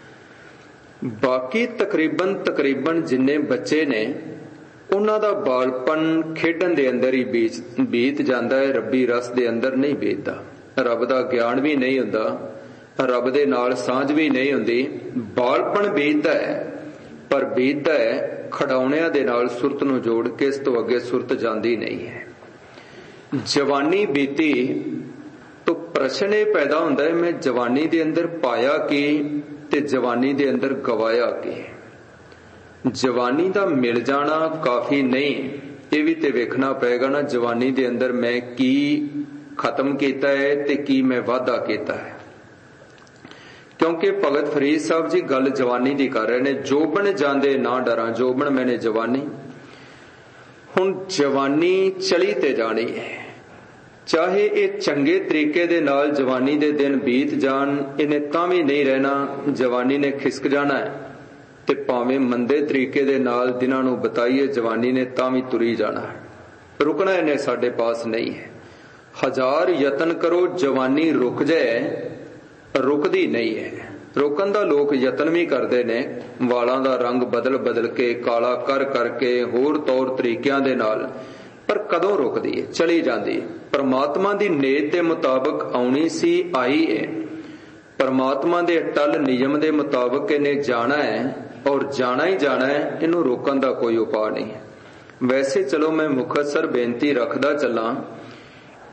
ਬਾਕੀ ਤਕਰੀਬਨ ਜਿੰਨੇ ਬੱਚੇ ਨੇ, ਉਹਨਾਂ ਦਾ ਬਾਲਪਨ ਖੇਡਣ ਦੇ ਅੰਦਰ ਹੀ ਬੀਤ ਜਾਂਦਾ ਹੈ, ਰੱਬੀ ਰਸ ਦੇ ਅੰਦਰ ਨਹੀਂ ਬੀਤਦਾ। ਰੱਬ ਦਾ ਗਿਆਨ ਵੀ ਨਹੀਂ ਹੁੰਦਾ, ਰੱਬ ਦੇ ਨਾਲ ਸਾਂਝ ਵੀ ਨਹੀਂ ਹੁੰਦੀ। ਬਾਲਪਣ ਬੀਤਦਾ ਹੈ, ਪਰ ਬੀਤਦਾ ਹੈ ਖਿਡੌਣਿਆਂ ਦੇ ਨਾਲ ਸੁਰਤ ਨੂੰ ਜੋੜ ਕੇ, ਇਸ ਤੋਂ ਅੱਗੇ ਸੁਰਤ ਜਾਂਦੀ ਨਹੀਂ ਹੈ। ਜਵਾਨੀ ਬੀਤੀ ਤਾਂ ਪ੍ਰਸ਼ਨ ਇਹ ਪੈਦਾ ਹੁੰਦਾ ਹੈ, ਮੈਂ ਜਵਾਨੀ ਦੇ ਅੰਦਰ ਪਾਇਆ ਕੀ ਤੇ ਜਵਾਨੀ ਦੇ ਅੰਦਰ ਗਵਾਇਆ ਕੀ। ਜਵਾਨੀ ਦਾ ਮਿਲ ਜਾਣਾ ਕਾਫੀ ਨਹੀਂ, ਇਹ ਵੀ ਤੇ ਵੇਖਣਾ ਪਏਗਾ ਨਾ, ਜਵਾਨੀ ਦੇ ਅੰਦਰ ਮੈਂ ਕੀ ਖਤਮ ਕੀਤਾ ਹੈ ਤੇ ਕੀ ਮੈਂ ਵਾਧਾ ਕੀਤਾ ਹੈ। ਕਿਉਂਕਿ ਭਗਤ ਫਰੀਦ ਸਾਹਿਬ ਜੀ ਗੱਲ ਜਵਾਨੀ ਦੀ ਕਰ ਰਹੇ ਨੇ, ਜੋਬਨ ਜਾਂਦੇ ਨਾ ਡਰਾਂ, ਜੋਬਨ ਮੈਨੇ ਜਵਾਨੀ। ਹੁਣ ਜਵਾਨੀ ਚਲੀ ਤੇ ਜਾਣੀ ਹੈ, ਚਾਹੇ ਇਹ ਚੰਗੇ ਤਰੀਕੇ ਦੇ ਨਾਲ ਜਵਾਨੀ ਦੇ ਦਿਨ ਬੀਤ ਜਾਣ, ਇਹਨੇ ਤਾਂ ਵੀ ਨਹੀਂ ਰਹਿਣਾ, ਜਵਾਨੀ ਨੇ ਖਿਸਕ ਜਾਣਾ ਹੈ। ਤੇ ਭਾਵੇਂ ਮੰਦੇ ਤਰੀਕੇ ਦੇ ਨਾਲ ਦਿਨਾਂ ਨੂੰ ਬਤਾਈਏ, ਜਵਾਨੀ ਨੇ ਤਾਂ ਵੀ ਤੁਰੀ ਜਾਣਾ ਹੈ, ਰੁਕਣਾ ਇਹਨੇ ਸਾਡੇ ਪਾਸ ਨਹੀਂ ਹੈ। 1000 ਯਤਨ ਕਰੋ ਜਵਾਨੀ ਰੁਕ ਜਾਏ, ਰੁਕਦੀ ਨਹੀਂ ਹੈ। ਰੋਕਣ ਦਾ ਲੋਕ ਯਤਨ ਵੀ ਕਰਦੇ ਨੇ, ਵਾਲਾਂ ਦਾ ਰੰਗ ਬਦਲ ਕੇ, ਕਾਲਾ ਕਰਕੇ, ਹੋਰ ਤੌਰ ਤਰੀਕਿਆਂ ਦੇ ਨਾਲ, ਪਰ ਕਦੋਂ ਰੁਕਦੀ ਹੈ? ਚਲੀ ਜਾਂਦੀ। ਪਰਮਾਤਮਾ ਦੀ ਨੀਅਤ ਦੇ ਮੁਤਾਬਕ ਆਉਣੀ ਸੀ, ਆਈ ਹੈ। ਪਰਮਾਤਮਾ ਦੇ ਅਟਲ ਨਿਯਮ ਦੇ ਮੁਤਾਬਕ ਇਹਨੇ ਜਾਣਾ ਹੈ ਔਰ ਜਾਣਾ ਹੀ ਜਾਣਾ ਹੈ, ਇਹਨੂੰ ਰੋਕਣ ਦਾ ਕੋਈ ਉਪਾਅ ਨਹੀਂ। ਵੈਸੇ ਚਲੋ ਮੈਂ ਮੁਖਤਸਰ ਬੇਨਤੀ ਰੱਖਦਾ ਚੱਲਾਂ,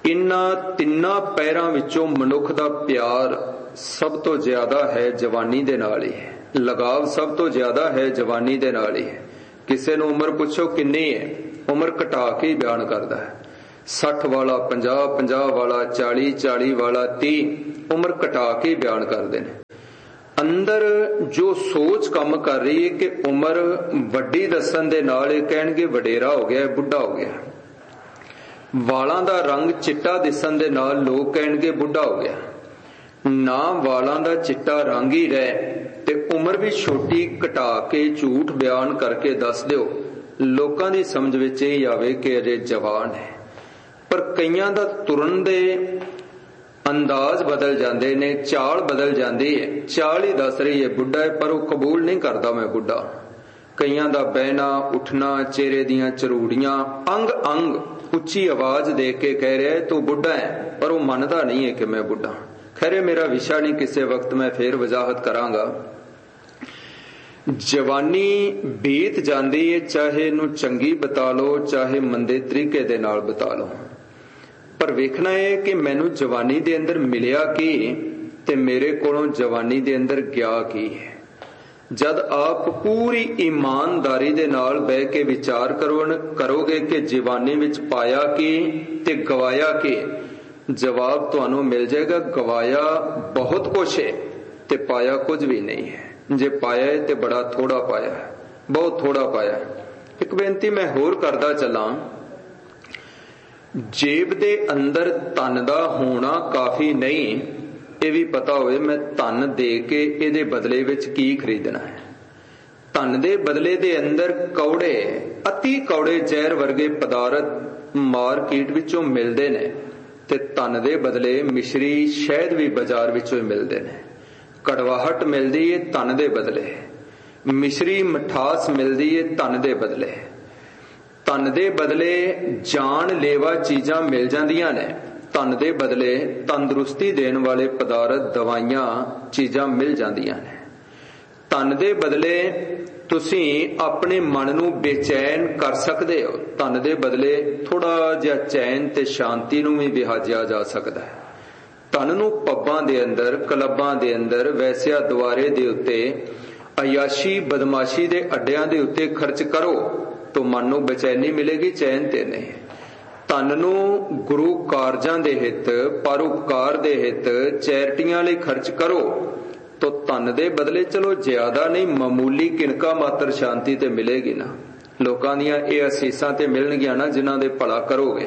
इन्हां तिन्नां पैरां विचों मनुख दा प्यार सब तो ज्यादा है जवानी दे नाल ही, लगाव सब तो ज्यादा है जवानी दे नाल ही। किसी नूं उम्र पुछो किन्नी है, उम्र घटा के ही बयान करदा है। 60 वाला 50, 50 वाला 40, 40 वाला 30, उम्र घटा के ही बयान करते हैं। अंदर जो सोच काम कर रही है कि उम्र वड्डी दसन दे नाल कहणगे वडेरा हो गया, बुढ़ा हो गया। वालां दा रंग चिट्टा दिसन दे नाल लोग कहणगे बुढ़ा हो गया। ना वालां दा चिट्टा रंग ही रहे ते उम्र भी छोटी घटा के झूठ बयान करके दस दिओ, लोकां दी समझ विच इह आवे कि अजे जवान है। पर कईयां दा तुरन दे अंदाज बदल जाते ने, चाल बदल जाती है। चाल ही दस रही है बुढ़ा है, पर वह कबूल नहीं करता मैं बुढ़ा। कईयां दा बहना उठना, चेहरे दियां चरूड़ियां, अंग अंग उच्ची आवाज दे के कह रहा है तू बुढ़ा है, पर वह मनता नहीं है कि मैं बुढ़ा। खैर मेरा विषय नहीं, किसी वक्त मैं फिर वजाहत करांगा। जवानी बीत जाती है, चाहे इनू चंगी बता लो चाहे मंदे तरीके दे नाल बता लो, पर वेखना है कि मैनू जवानी दे अंदर मिलिया की ते मेरे कोलों जवानी दे अंदर गया की है। जद आप पूरी ईमानदारी दे नाल बह के विचार करोगे कि जवानी विच पाया की ते गवाया की, जवाब तुहानू मिल जाएगा गवाया बहुत कुछ है ते पाया कुछ भी नहीं है। जे पाया है ते बड़ा थोड़ा पाया है, बहुत थोड़ा पाया है। एक बेनती मैं होर करदा चलां, जेब दे अंदर धन दा होना काफी नहीं, ये भी पता होवे मैं धन दे के इहदे बदले विच की खरीदना है। धन दे बदले दे अंदर कौड़े, अति कौड़े जहर वर्गे पदार्थ मार्केट विचों मिलदे ने ते धन दे बदले मिश्री शहद भी बाजार विचों मिलदे ने। कड़वाहट मिलदी है धन दे बदले, मिश्री मिठास मिलदी है धन दे बदले। धन दे बदले जान लेवा चीजां मिल जांदियां ने, धन दे बदले तंदुरुस्ती देने वाले पदार्थ दवाइयां चीजां मिल जांदियां ने। धन दे बदले तुसीं अपने मन नू बेचैन कर सकदे हो, धन दे बदले थोड़ा जिहा चैन ते शांति नू भी विहाजिया जा सकदा है। धन नू पब्बां दे अंदर, क्लबां दे अंदर, वैसिया द्वारे दे उत्ते, अयाशी बदमाशी दे अड्डियां दे उत्ते खर्च करो तो मन नू बेचैनी मिलेगी, चैन ते नहीं। धन नू गुरु कारजां दे हित, परोपकार दे हित, चैरिटियां लई खर्च करो तो धन दे बदले चलो ज्यादा नहीं मामूली किनका मात्र शांति ते मिलेगी ना। लोकां दियां इह असीसां ते मिलणगियां ना जिन्हां दे भला करोगे,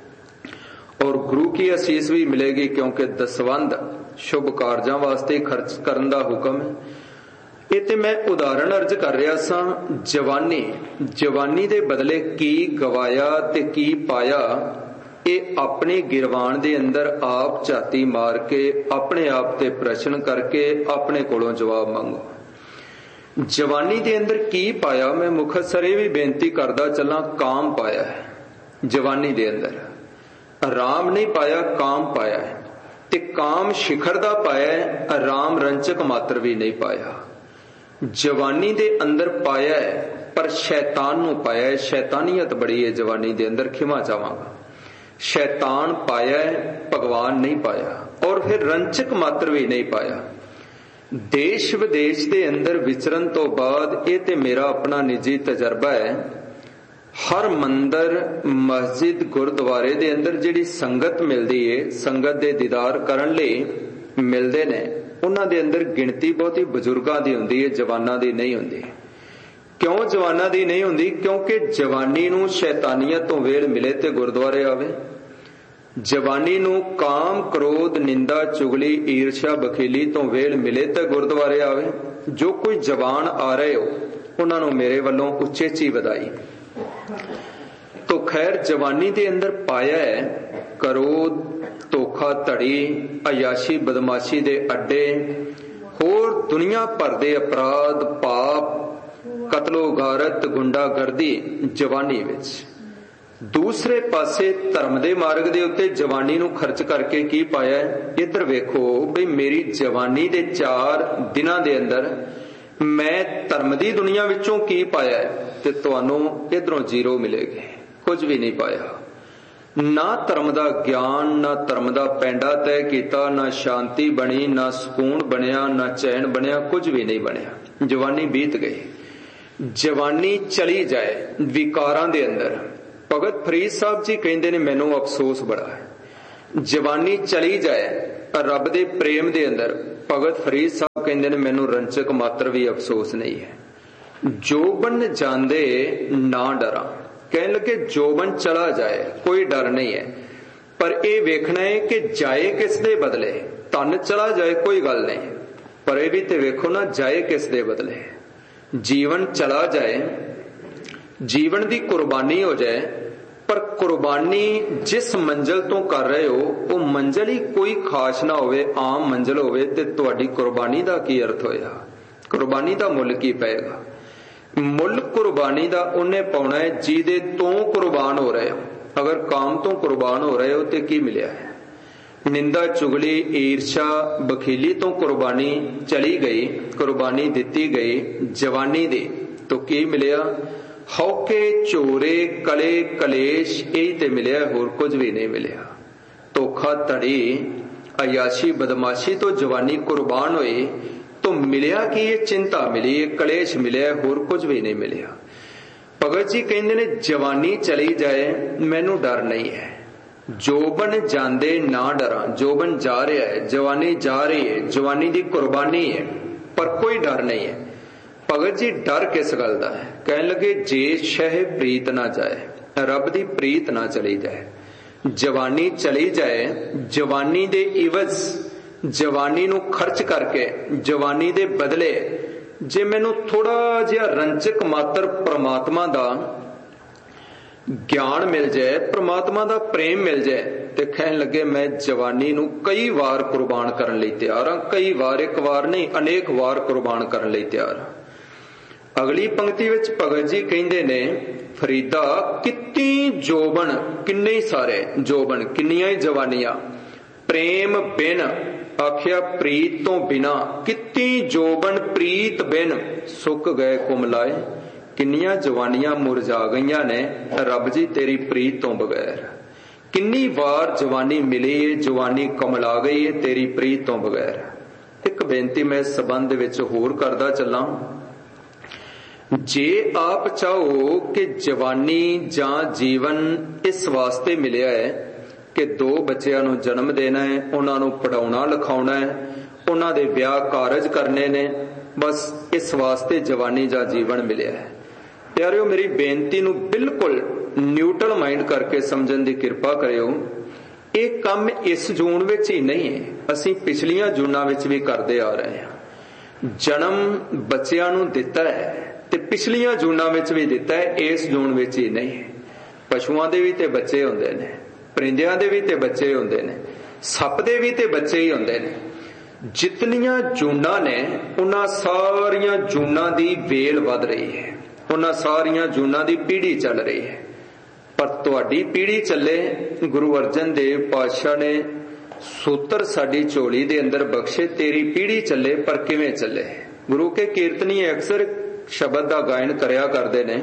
और गुरु की असीस भी मिलेगी, क्योंकि दसवंध शुभ कारजां वास्ते खर्च करन दा हुक्म है। ये ते मैं उदाहरण अर्ज कर रहा सा। जवानी, जवानी दे बदले की गवाया ते की पाया, ये अपने गिरवान दे अंदर आप झाती मार के अपने आप ते प्रश्न करके अपने कोलों जवाब मंगो। जवानी दे अंदर की पाया, मैं मुखतसर ये भी बेनती करदा चला, काम पाया है। जवानी दे अंदर राम नहीं पाया, काम पाया है, ते काम शिखर दा पाया है, राम रंचक मात्र भी नहीं पाया। जवानी दे अंदर पाया है पर शैतान नू पाया है। शैतानियत बड़ी है जवानी दे अंदर, खिमा चाहांगा। शैतान पाया है, भगवान नहीं पाया, और फिर रंचक मात्र भी नहीं पाया। देश विदेश दे अंदर विचरण तो बाद ये ते मेरा अपना निजी तजर्बा है, हर मंदिर मस्जिद गुरुद्वारे दे अंदर जिहड़ी संगत मिलदी है, संगत दे दीदार करन लई मिलदे ने, उन्हां दे अंदर गिणती बहुती बजुर्गां दी हुंदी है, जवानां दी नहीं हुंदी। क्यों जवानां दी नहीं हुंदी? क्योंकि जवानी नू शैतानियत तो वेल मिले ते गुरुद्वारे आवे। जवानी नू काम क्रोध निंदा चुगली ईर्ष्या बखीली तो वेल मिले ते गुरुद्वारे आवे। जो कोई जवान आ रहे हो उन्हां नू मेरे वल्लों उचेची वधाई। तो खैर जवानी दे अंदर पाया है क्रोध, धोखा धड़ी, अयाशी बदमाशी दे अड्डे, होर दुनिया भर दे अपराध पाप, कतलो गारत गुंडागर्दी जवानी विच। दूसरे पासे धर्म दे मार्ग दे उत्ते जवानी नू खर्च करके की पाया है? इधर वेखो बई मेरी जवानी दे 4 दिनां दे अंदर मैं धर्म दी दुनिया विचों की पाया है, ते तुहानू इधरों जीरो मिलेगी, कुछ भी नहीं पाया। ना धर्म का ज्ञान ना धर्म का पैंडा तय किया, ना शांति बनी, ना सुकून बनया, ना चैन बनया, कुछ भी नहीं बनया। जवानी बीत गई, जवानी चली जाए विकारां दे अंदर। भगत फरीद साहब जी कहते ने मैनू अफसोस बड़ा है। जवानी चली जाए रब दे प्रेम दे अंदर, भगत फरीद साहब कहते ने मैनू रंचक मात्र भी अफसोस नहीं है। जोबन जांदे ना डरा, कहने लगे जोबन चला जाए कोई डर नहीं है, पर यह वेखना है कि जाए किस दे बदले। धन चला जाए कोई गल नहीं, पर यह भी तो वेखो ना जाए किस दे बदले। जीवन चला जाए, जीवन की कुर्बानी हो जाए, पर कुर्बानी जिस मंजिल तो कर रहे हो वो मंजिल ही कोई खास ना होवे, आम मंजिल होवे, ते तुहाडी कुर्बानी का की अर्थ होया? कुर्बानी का मुल की पेगा? मुल कुर्बानी का उन्हें पाउना है जिहदे तो कुर्बान हो रहे हो। अगर काम तो कुर्बान हो रहे हो तो की मिलिया है? निंदा चुगली ईर्षा बखीली तो कुर्बानी चली गई, कुर्बानी दिती गई जवानी दी, तो की मिलिया? हौके चोरे कले कलेश यही ते मिलिया, होर कुछ भी नहीं मिलिया। धोखा धड़ी अयाशी बदमाशी तो जवानी कुर्बान हुई, तो मिलिया कि ये चिंता मिली, ये कलेश मिलिया, होर कुछ भी नहीं मिलिया। भगत जी कहते ने जवानी चली जाए मैनू डर नहीं है, जोबन जांदे ना डरा। जोबन जा रहा है, जवानी जा रही है, जवानी की कुर्बानी है, पर कोई डर नहीं है। भगत जी डर किस गल दा है? कहने लगे जे शह प्रीत ना जाए, रब दी प्रीत ना चली जाए। जवानी चली जाए, जवानी दे इवज, जवानी नू खर्च करके, जवानी दे बदले जे मैनू थोड़ा जिहा रंचक मात्र परमात्मा दा ज्ञान मिल जाए, परमात्मा दा प्रेम मिल जाए, ते कहन लगे मैं जवानी नू कई वार कुर्बान करन लई तैयार हां। कई वार, एक वार नहीं, अनेक वार कुर्बान करन लई तैयार हां। अगली पंक्ति विच भगत जी कहंदे ने फरीदा कितनी जोबन, किन्ने सारे जोबन, किन्नियां ही जवानियां, प्रेम बिन आखिया प्रीत तो बिना, कितनी जोबन प्रीत बिन सुक गए कुमलाए। किन्नियां जवानियां मुरझा गईयां ने रब जी तेरी प्रीत तो बगैर। किन्नी वार जवानी मिली है, जवानी कमला गई है तेरी प्रीत तो बगैर। एक बेनती मैं इस संबंध विच होर करदा चलां, जे आप चाहो कि जवानी जां जीवन इस वास्ते मिलिया है कि दो बच्चों नूं जन्म देना है, उन्हां नूं पढ़ाउणा लिखाउणा है, उन्हां दे विआह कारज करने ने, बस इस वास्ते जवानी जां जीवन मिलिया है। प्यारिओ मेरी बेनती नूं बिल्कुल न्यूट्रल माइंड करके समझण दी किरपा करियो। ਇਹ ਕੰਮ इस जून विच ही नहीं है, असीं पिछलियां जूनां विच भी करदे आ रहे हैं। जन्म बच्चिਆਂ ਨੂੰ ਦਿੱਤਾ है ਤੇ पिछलियां जूनां विच भी ਦਿੱਤਾ है, इस जून विच ही नहीं है। पशुआं दे भी ते बच्चे हुंदे ने, परिंदिਆਂ दे भी ते बच्चे हुंदे ने, सप दे भी ते बच्चे ही हुंदे ने। जितनियां जूनां ने उन्हां सारियां जूनां दी वेल वध रही है, उन्हां सारियां जूनां दी पीढ़ी चल रही है। पर तुहाडी पीढ़ी चले, गुरु अर्जन देव पातशाह ने सूत्र साडी झोली दे अंदर बख्शे, तेरी पीढ़ी चले, पर किवें चले? गुरु के कीर्तनी अक्सर शब्द दा गायन करया करदे ने,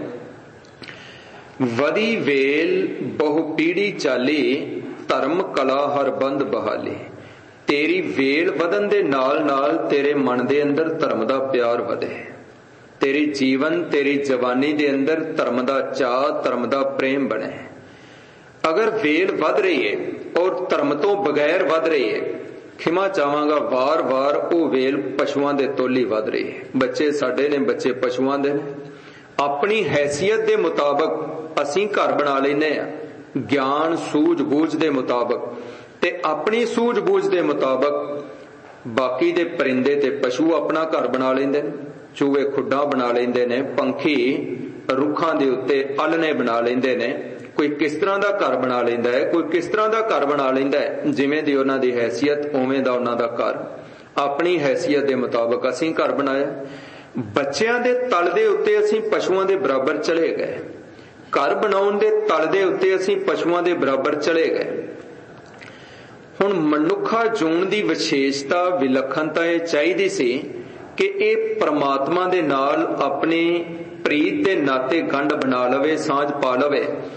वदी वेल बहु पीढ़ी चाली, धर्म कला हर बंद बहाली। तेरी वेल वधन दे नाल नाल तेरे मन दे अंदर धर्म दा प्यार वधे, तेरी जीवन तेरी जवानी दे अंदर धर्म दा चाह, धर्म दा प्रेम बने। अगर वेल वध रही है और धर्म तो बगैर वध रही है, खिमा चाहांगा वार वार वो वेल पशुआं दे तोली वध रही है। बच्चे साडे ने, बच्चे पशुआं दे ने। अपनी हैसियत दे मुताबक असीं घर बना लैने आ, ज्ञान सूझ-बूझ दे मुताबक, ते अपनी सूझ-बूझ दे मुताबक बाकी दे परिंदे ते पशु अपना घर बना लैंदे ने। चूहे खुड्डा बना लेंदे ने, पंखी रुखां दे उत्ते आलने बना लेंदे ने। कोई किस तरह दा घर बना लेंदा है, कोई किस तरह दा घर बना लेंदा है, जिवें दी उन्हां दी हैसियत उवें दा उन्हां दा घर। अपनी हैसियत दे मुताबक असीं घर बनाया। बच्चिਆਂ दे तल दे उत्ते असीं पशुआं दे बराबर चले गए, घर बनाउण दे तल दे उत्ते असीं पशुआं दे बराबर चले गए। हुण मनुखा जून दी विशेषता विलक्षणता ये चाहीदी सी कि ये परमात्मा दे नाल अपनी प्रीत दे नाते गंढ बना लवे, सांझ पा लवे।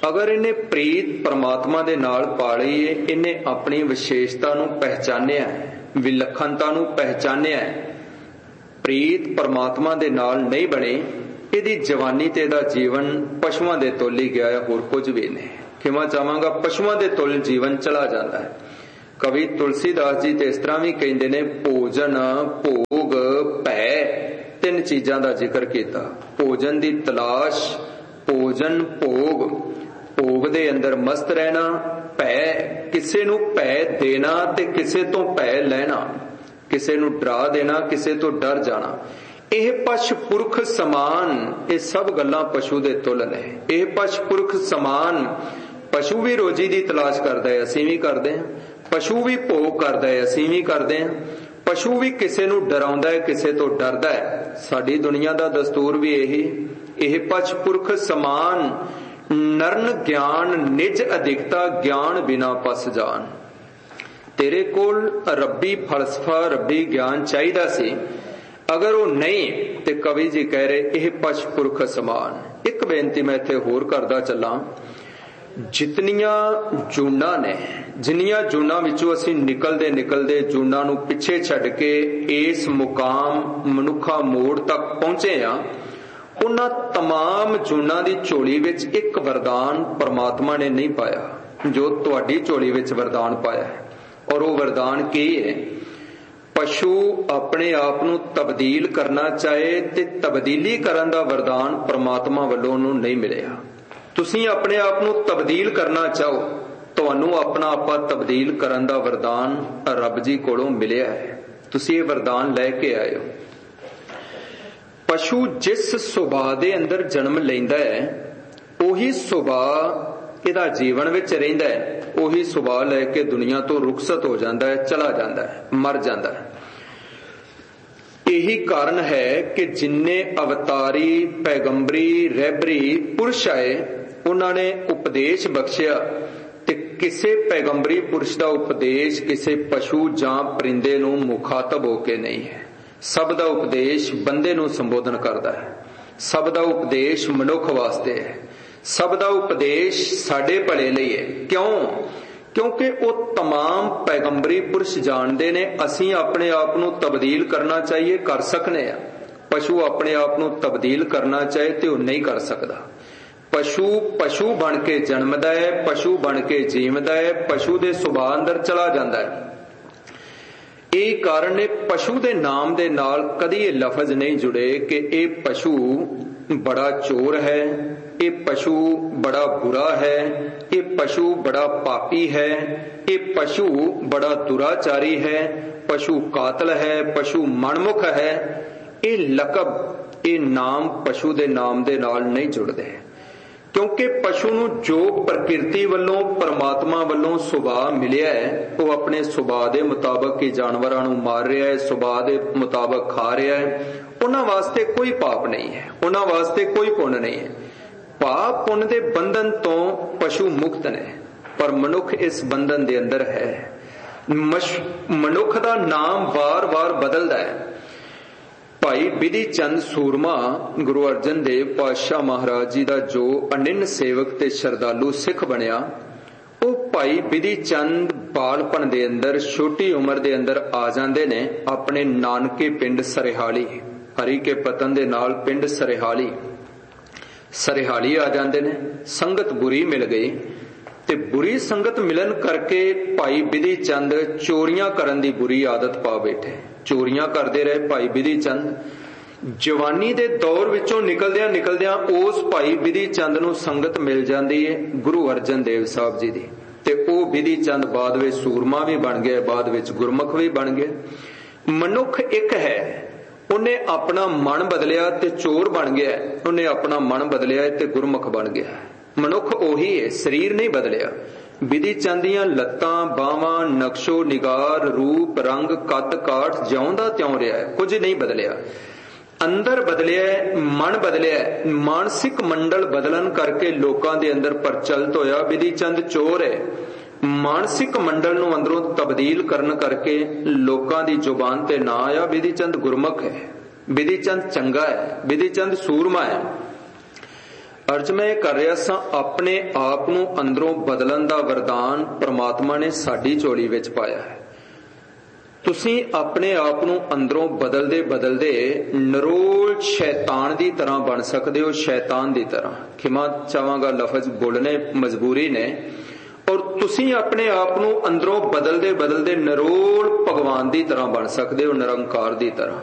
अगर इन्हें प्रीत परमात्मा दे नाल पा लई है, इन्हें अपनी विशेषता नूं पहचानिया है, विलखणता नूं पहचानिया है, प्रीत परमात्मा दे नाल नहीं बने, इहदी जवानी ते इहदा जीवन पशुआं दे तुल ही गया है, होर कुछ भी नहीं। खिमा चाहांगा, पशुआं दे तुल जीवन चला जाता है। कवि तुलसीदास जी ते इस तरह भी कहंदे ने, भोजन भोग भै, तीन चीजां दा जिक्र कीता। भोजन दी तलाश, भोजन भोग, भोग दे अंदर मस्त रहना, भै किसे नूं भै देना ते किसे तो भै लेना, किसे नूं डरा देना, किसे तो डर जाना। ਇਹ ਪਸ਼ ਪੁਰਖ ਸਮਾਨ, ਇਹ ਸਭ ਗੱਲਾਂ ਪਸ਼ੂ ਦੇ ਤੁਲ ਨੇ। ਇਹ ਪਸ਼ ਪੁਰਖ ਸਮਾਨ, ਪਸ਼ੂ ਵੀ ਰੋਜੀ ਦੀ ਤਲਾਸ਼ ਕਰਦਾ ਹੈ, ਅਸੀਂ ਵੀ ਕਰਦੇ ਹਾਂ। ਪਸ਼ੂ ਵੀ ਭੋਗ ਕਰਦਾ ਹੈ, ਅਸੀਂ ਵੀ ਕਰਦੇ ਹਾਂ। ਪਸ਼ੂ ਵੀ ਕਿਸੇ ਨੂੰ ਡਰਾਉਂਦਾ ਹੈ, ਕਿਸੇ ਤੋਂ ਡਰਦਾ ਹੈ। ਸਾਡੀ ਦੁਨੀਆ ਦਾ ਦਸਤੂਰ ਵੀ ਇਹੀ। ਇਹ ਪਸ਼ ਪੁਰਖ ਸਮਾਨ, ਨਰਨ ਗਿਆਨ ਨਿਜ ਅਧਿਕਤਾ, ਗਿਆਨ ਬਿਨਾ ਪਸ ਜਾਨ। ਤੇਰੇ ਕੋਲ ਰੱਬੀ ਫਲਸਫਾ, ਰੱਬੀ ਗਿਆਨ ਚਾਹੀਦਾ ਸੀ, अगर वो नहीं तो कवि जी कह रहे यह पश पुरख समान। एक बेनती मैं इत्थे होर करदा चला, जितनियां जूना ने, जिन्नियां जूना विचों असीं निकलदे निकलदे जूना नूं पिछे छड्ड के इस मुकाम मनुखा मोड़ तक पहुंचे आ, उन्हां तमाम जूना दी झोली विच एक वरदान परमात्मा ने नहीं पाया जो तुहाडी झोली विच वरदान पाया है। और वो वरदान की है? पशु अपने आप नूं तब्दील करना चाहे ते तब्दीली करन दा वरदान परमात्मा वल्लों नूं नहीं मिलिया। तुसीं अपने आप नूं तब्दील करना चाहो, तुहानूं अपना आपा तब्दील करन दा वरदान रब जी कोलों मिलिया है। तुसीं ये वरदान लैके आए हो। पशु जिस सुभाਅ दे अंदर जन्म लैंदा है, उही सुभाਅ ਇਹਦਾ ਜੀਵਨ ਵਿੱਚ ਰਹਿੰਦਾ ਹੈ, ਉਹੀ ਸੁਭਾਅ ਲੈ ਕੇ ਦੁਨੀਆ ਤੋਂ ਰੁਖਸਤ ਹੋ ਜਾਂਦਾ ਹੈ, ਚਲਾ ਜਾਂਦਾ ਹੈ, ਮਰ ਜਾਂਦਾ ਹੈ। ਇਹੀ ਕਾਰਨ ਹੈ ਕਿ ਜਿੰਨੇ ਅਵਤਾਰੀ, ਪੈਗੰਬਰੀ, ਰਹਿਬਰੀ ਪੁਰਸ਼ ਆਏ, ਉਹਨਾਂ ਨੇ ਉਪਦੇਸ਼ ਬਖਸ਼ਿਆ ਤੇ ਕਿਸੇ ਪੈਗੰਬਰੀ ਪੁਰਸ਼ ਦਾ ਉਪਦੇਸ਼ ਕਿਸੇ ਪਸ਼ੂ ਜਾਂ ਪਰਿੰਦੇ ਨੂੰ ਮੁਖਾਤਬ ਹੋ ਕੇ ਨਹੀਂ ਹੈ। ਸਭ ਦਾ ਉਪਦੇਸ਼ ਬੰਦੇ ਨੂੰ ਸੰਬੋਧਨ ਕਰਦਾ ਹੈ, ਸਭ ਦਾ ਉਪਦੇਸ਼ ਮਨੁੱਖ ਵਾਸਤੇ ਹੈ, ਸਭ ਦਾ ਉਪਦੇਸ਼ ਸਾਡੇ ਭਲੇ ਲਈ ਹੈ। ਕਿਉਂ? ਕਿਉਂਕਿ ਉਹ तमाम ਪੈਗੰਬਰੀ ਪੁਰਸ਼ ਜਾਣਦੇ ਨੇ ਅਸੀਂ ਆਪਣੇ ਆਪ ਨੂੰ ਤਬਦੀਲ ਕਰਨਾ ਚਾਹੀਏ, ਕਰ ਸਕਨੇ ਆ। ਪਸ਼ੂ ਆਪਣੇ ਆਪ ਨੂੰ ਤਬਦੀਲ ਕਰਨਾ ਚਾਹੇ ਤੇ ਉਹ ਨਹੀਂ ਕਰ ਸਕਦਾ। ਪਸ਼ੂ ਪਸ਼ੂ ਬਣ ਕੇ ਜਨਮਦਾ ਹੈ, ਪਸ਼ੂ ਬਣ ਕੇ ਜੀਵਦਾ ਹੈ, ਪਸ਼ੂ ਦੇ ਸੁਭਾਅ ਅੰਦਰ ਚਲਾ ਜਾਂਦਾ ਹੈ। ਇਹ ਕਾਰਨ ਨੇ ਪਸ਼ੂ ਦੇ ਨਾਮ ਦੇ ਨਾਲ ਕਦੀ ਇਹ ਲਫ਼ਜ਼ ਨਹੀਂ ਜੁੜੇ ਕਿ ਇਹ ਪਸ਼ੂ ਬੜਾ ਚੋਰ ਹੈ, ਇਹ ਪਸ਼ੂ ਬੜਾ ਬੁਰਾ ਹੈ, ਇਹ ਪਸ਼ੂ ਬੜਾ ਪਾਪੀ ਹੈ, ਇਹ ਪਸ਼ੂ ਬੜਾ ਦੁਰਾਚਾਰੀ ਹੈ, ਪਸ਼ੂ ਕਾਤਲ ਹੈ, ਪਸ਼ੂ ਮਨਮੁਖ ਹੈ। ਇਹ ਲਕਬ, ਇਹ ਨਾਮ ਪਸ਼ੂ ਦੇ ਨਾਮ ਦੇ ਨਾਲ ਨਹੀਂ ਜੁੜਦੇ, ਕਿਉਂਕਿ ਪਸ਼ੂ ਨੂੰ ਜੋ ਪ੍ਰਕਿਰਤੀ ਵੱਲੋਂ ਪਰਮਾਤਮਾ ਵੱਲੋਂ ਸੁਭਾਅ ਮਿਲਿਆ ਹੈ, ਉਹ ਆਪਣੇ ਸੁਭਾਅ ਦੇ ਮੁਤਾਬਕ ਹੀ ਜਾਨਵਰਾਂ ਨੂੰ ਮਾਰ ਰਿਹਾ ਹੈ, ਸੁਭਾਅ ਦੇ ਮੁਤਾਬਕ ਖਾ ਰਿਹਾ ਹੈ। ਉਹਨਾਂ ਵਾਸਤੇ ਕੋਈ ਪਾਪ ਨਹੀਂ ਹੈ, ਉਹਨਾਂ ਵਾਸਤੇ ਕੋਈ ਪੁੰਨ ਨਹੀਂ ਹੈ। ਪਾਪ ਪੁੰਨ ਦੇ ਬੰਧਨ ਤੋਂ ਪਸ਼ੂ ਮੁਕਤ ਨੇ, ਪਰ ਮਨੁੱਖ ਇਸ ਬੰਧਨ ਦੇ ਅੰਦਰ ਹੈ। ਮਨੁੱਖ ਦਾ ਨਾਮ ਵਾਰ-ਵਾਰ ਬਦਲਦਾ ਹੈ। ਭਾਈ ਬਿਧੀ ਚੰਦ ਸੂਰਮਾ ਗੁਰੂ ਅਰਜਨ ਦੇਵ ਪਾਤਸ਼ਾਹ ਮਹਾਰਾਜ ਜੀ ਦਾ ਜੋ ਅਨਿੰਨ ਸੇਵਕ ਤੇ ਸ਼ਰਧਾਲੂ ਸਿੱਖ ਬਣਿਆ, ਉਹ ਭਾਈ ਬਿਧੀ ਚੰਦ ਬਾਲਪਨ ਦੇ ਅੰਦਰ ਛੋਟੀ ਉਮਰ ਦੇ ਅੰਦਰ ਆ ਜਾਂਦੇ ਨੇ ਆਪਣੇ ਨਾਨਕੇ ਪਿੰਡ ਸਰਹਾਲੀ, ਹਰੀ ਕੇ ਪਤਨ ਦੇ ਨਾਲ ਪਿੰਡ ਸਰਹਾਲੀ ਆ ਜਾਂਦੇ ਨੇ। ਸੰਗਤ ਬੁਰੀ ਮਿਲ ਗਈ ਤੇ ਬੁਰੀ ਸੰਗਤ ਮਿਲਣ ਕਰਕੇ ਭਾਈ ਬਿਧੀ ਚੰਦ ਚੋਰੀਆਂ ਕਰਨ ਦੀ ਬੁਰੀ ਆਦਤ ਪਾ ਬੈਠੇ। ਚੋਰੀਆਂ ਕਰਦੇ ਰਹੇ ਭਾਈ ਬਿਧੀ ਚੰਦ। ਜਵਾਨੀ ਦੇ ਦੌਰ ਵਿੱਚੋਂ ਨਿਕਲਦਿਆਂ ਨਿਕਲਦਿਆਂ ਉਸ ਭਾਈ ਬਿਧੀ ਚੰਦ ਨੂੰ ਸੰਗਤ ਮਿਲ ਜਾਂਦੀ ਹੈ ਗੁਰੂ ਅਰਜਨ ਦੇਵ ਸਾਹਿਬ ਜੀ ਦੀ, ਤੇ ਉਹ ਬਿਧੀ ਚੰਦ ਬਾਅਦ ਵਿੱਚ ਸੂਰਮਾ ਵੀ ਬਣ ਗਿਆ, ਬਾਅਦ ਵਿੱਚ ਗੁਰਮੁਖ ਵੀ ਬਣ ਗਿਆ। ਮਨੁੱਖ ਇੱਕ ਹੈ, ਉਹਨੇ ਆਪਣਾ ਮਨ ਬਦਲਿਆ ਤੇ ਚੋਰ ਬਣ ਗਿਆ, ਉਹਨੇ ਆਪਣਾ ਮਨ ਬਦਲਿਆ ਤੇ ਗੁਰਮੁਖ ਬਣ ਗਿਆ। ਮਨੁੱਖ ਉਹੀ ਹੈ, ਸਰੀਰ ਨਹੀਂ ਬਦਲਿਆ। ਬਿਧੀ ਚੰਦ ਦੀਆਂ ਲੱਤਾਂ, ਬਾਹਾਂ, ਨਕਸ਼ੋ ਨਿਗਾਰ, ਰੂਪ, ਰੰਗ, ਕੱਦ ਕਾਠ ਜਿਉਂ ਦਾ ਤਿਉਂ ਰਿਹਾ ਹੈ, ਕੁਝ ਨਹੀਂ ਬਦਲਿਆ। ਅੰਦਰ ਬਦਲਿਆ, ਮਨ ਬਦਲਿਆ। ਮਾਨਸਿਕ ਮੰਡਲ ਬਦਲਣ ਕਰਕੇ ਲੋਕਾਂ ਦੇ ਅੰਦਰ ਪ੍ਰਚਲਿਤ ਹੋਇਆ ਬਿਧੀ ਚੰਦ ਚੋਰ ਹੈ। ਮਾਨਸਿਕ ਮੰਡਲ ਨੂੰ ਅੰਦਰੋਂ ਤਬਦੀਲ ਕਰਨ ਕਰਕੇ ਲੋਕਾਂ ਦੀ ਜ਼ੁਬਾਨ ਤੇ ਨਾ ਆਇਆ ਬਿਧੀ ਚੰਦ ਗੁਰਮੁਖ ਹੈ, ਬਿਧੀ ਚੰਦ ਚੰਗਾ ਹੈ, ਬਿਧੀ ਚੰਦ ਸੂਰਮਾ ਹੈ। ਅਰਜ ਮੈਂ ਇਹ ਕਰ ਰਿਹਾ ਸਾਂ, ਆਪਣੇ ਆਪ ਨੂੰ ਅੰਦਰੋਂ ਬਦਲਣ ਦਾ ਵਰਦਾਨ ਪ੍ਰਮਾਤਮਾ ਨੇ ਸਾਡੀ ਝੋਲੀ ਵਿੱਚ ਪਾਇਆ ਹੈ। ਤੁਸੀਂ ਆਪਣੇ ਆਪ ਨੂੰ ਅੰਦਰੋਂ ਬਦਲਦੇ ਬਦਲਦੇ ਨਿਰੋਲ ਸ਼ੈਤਾਨ ਦੀ ਤਰ੍ਹਾਂ ਬਣ ਸਕਦੇ ਹੋ। ਸ਼ੈਤਾਨ ਦੀ ਤਰ੍ਹਾਂ, ਖਿਮਾ ਚਾਹਾਂਗਾ ਲਫ਼ਜ਼ ਬੋਲਣੇ ਮਜਬੂਰੀ ਨੇ। ਔਰ ਤੁਸੀਂ ਆਪਣੇ ਆਪ ਨੂੰ ਅੰਦਰੋਂ ਬਦਲਦੇ ਬਦਲਦੇ ਨਿਰੋਲ ਭਗਵਾਨ ਦੀ ਤਰ੍ਹਾਂ ਬਣ ਸਕਦੇ ਹੋ, ਨਿਰੰਕਾਰ ਦੀ ਤਰ੍ਹਾਂ।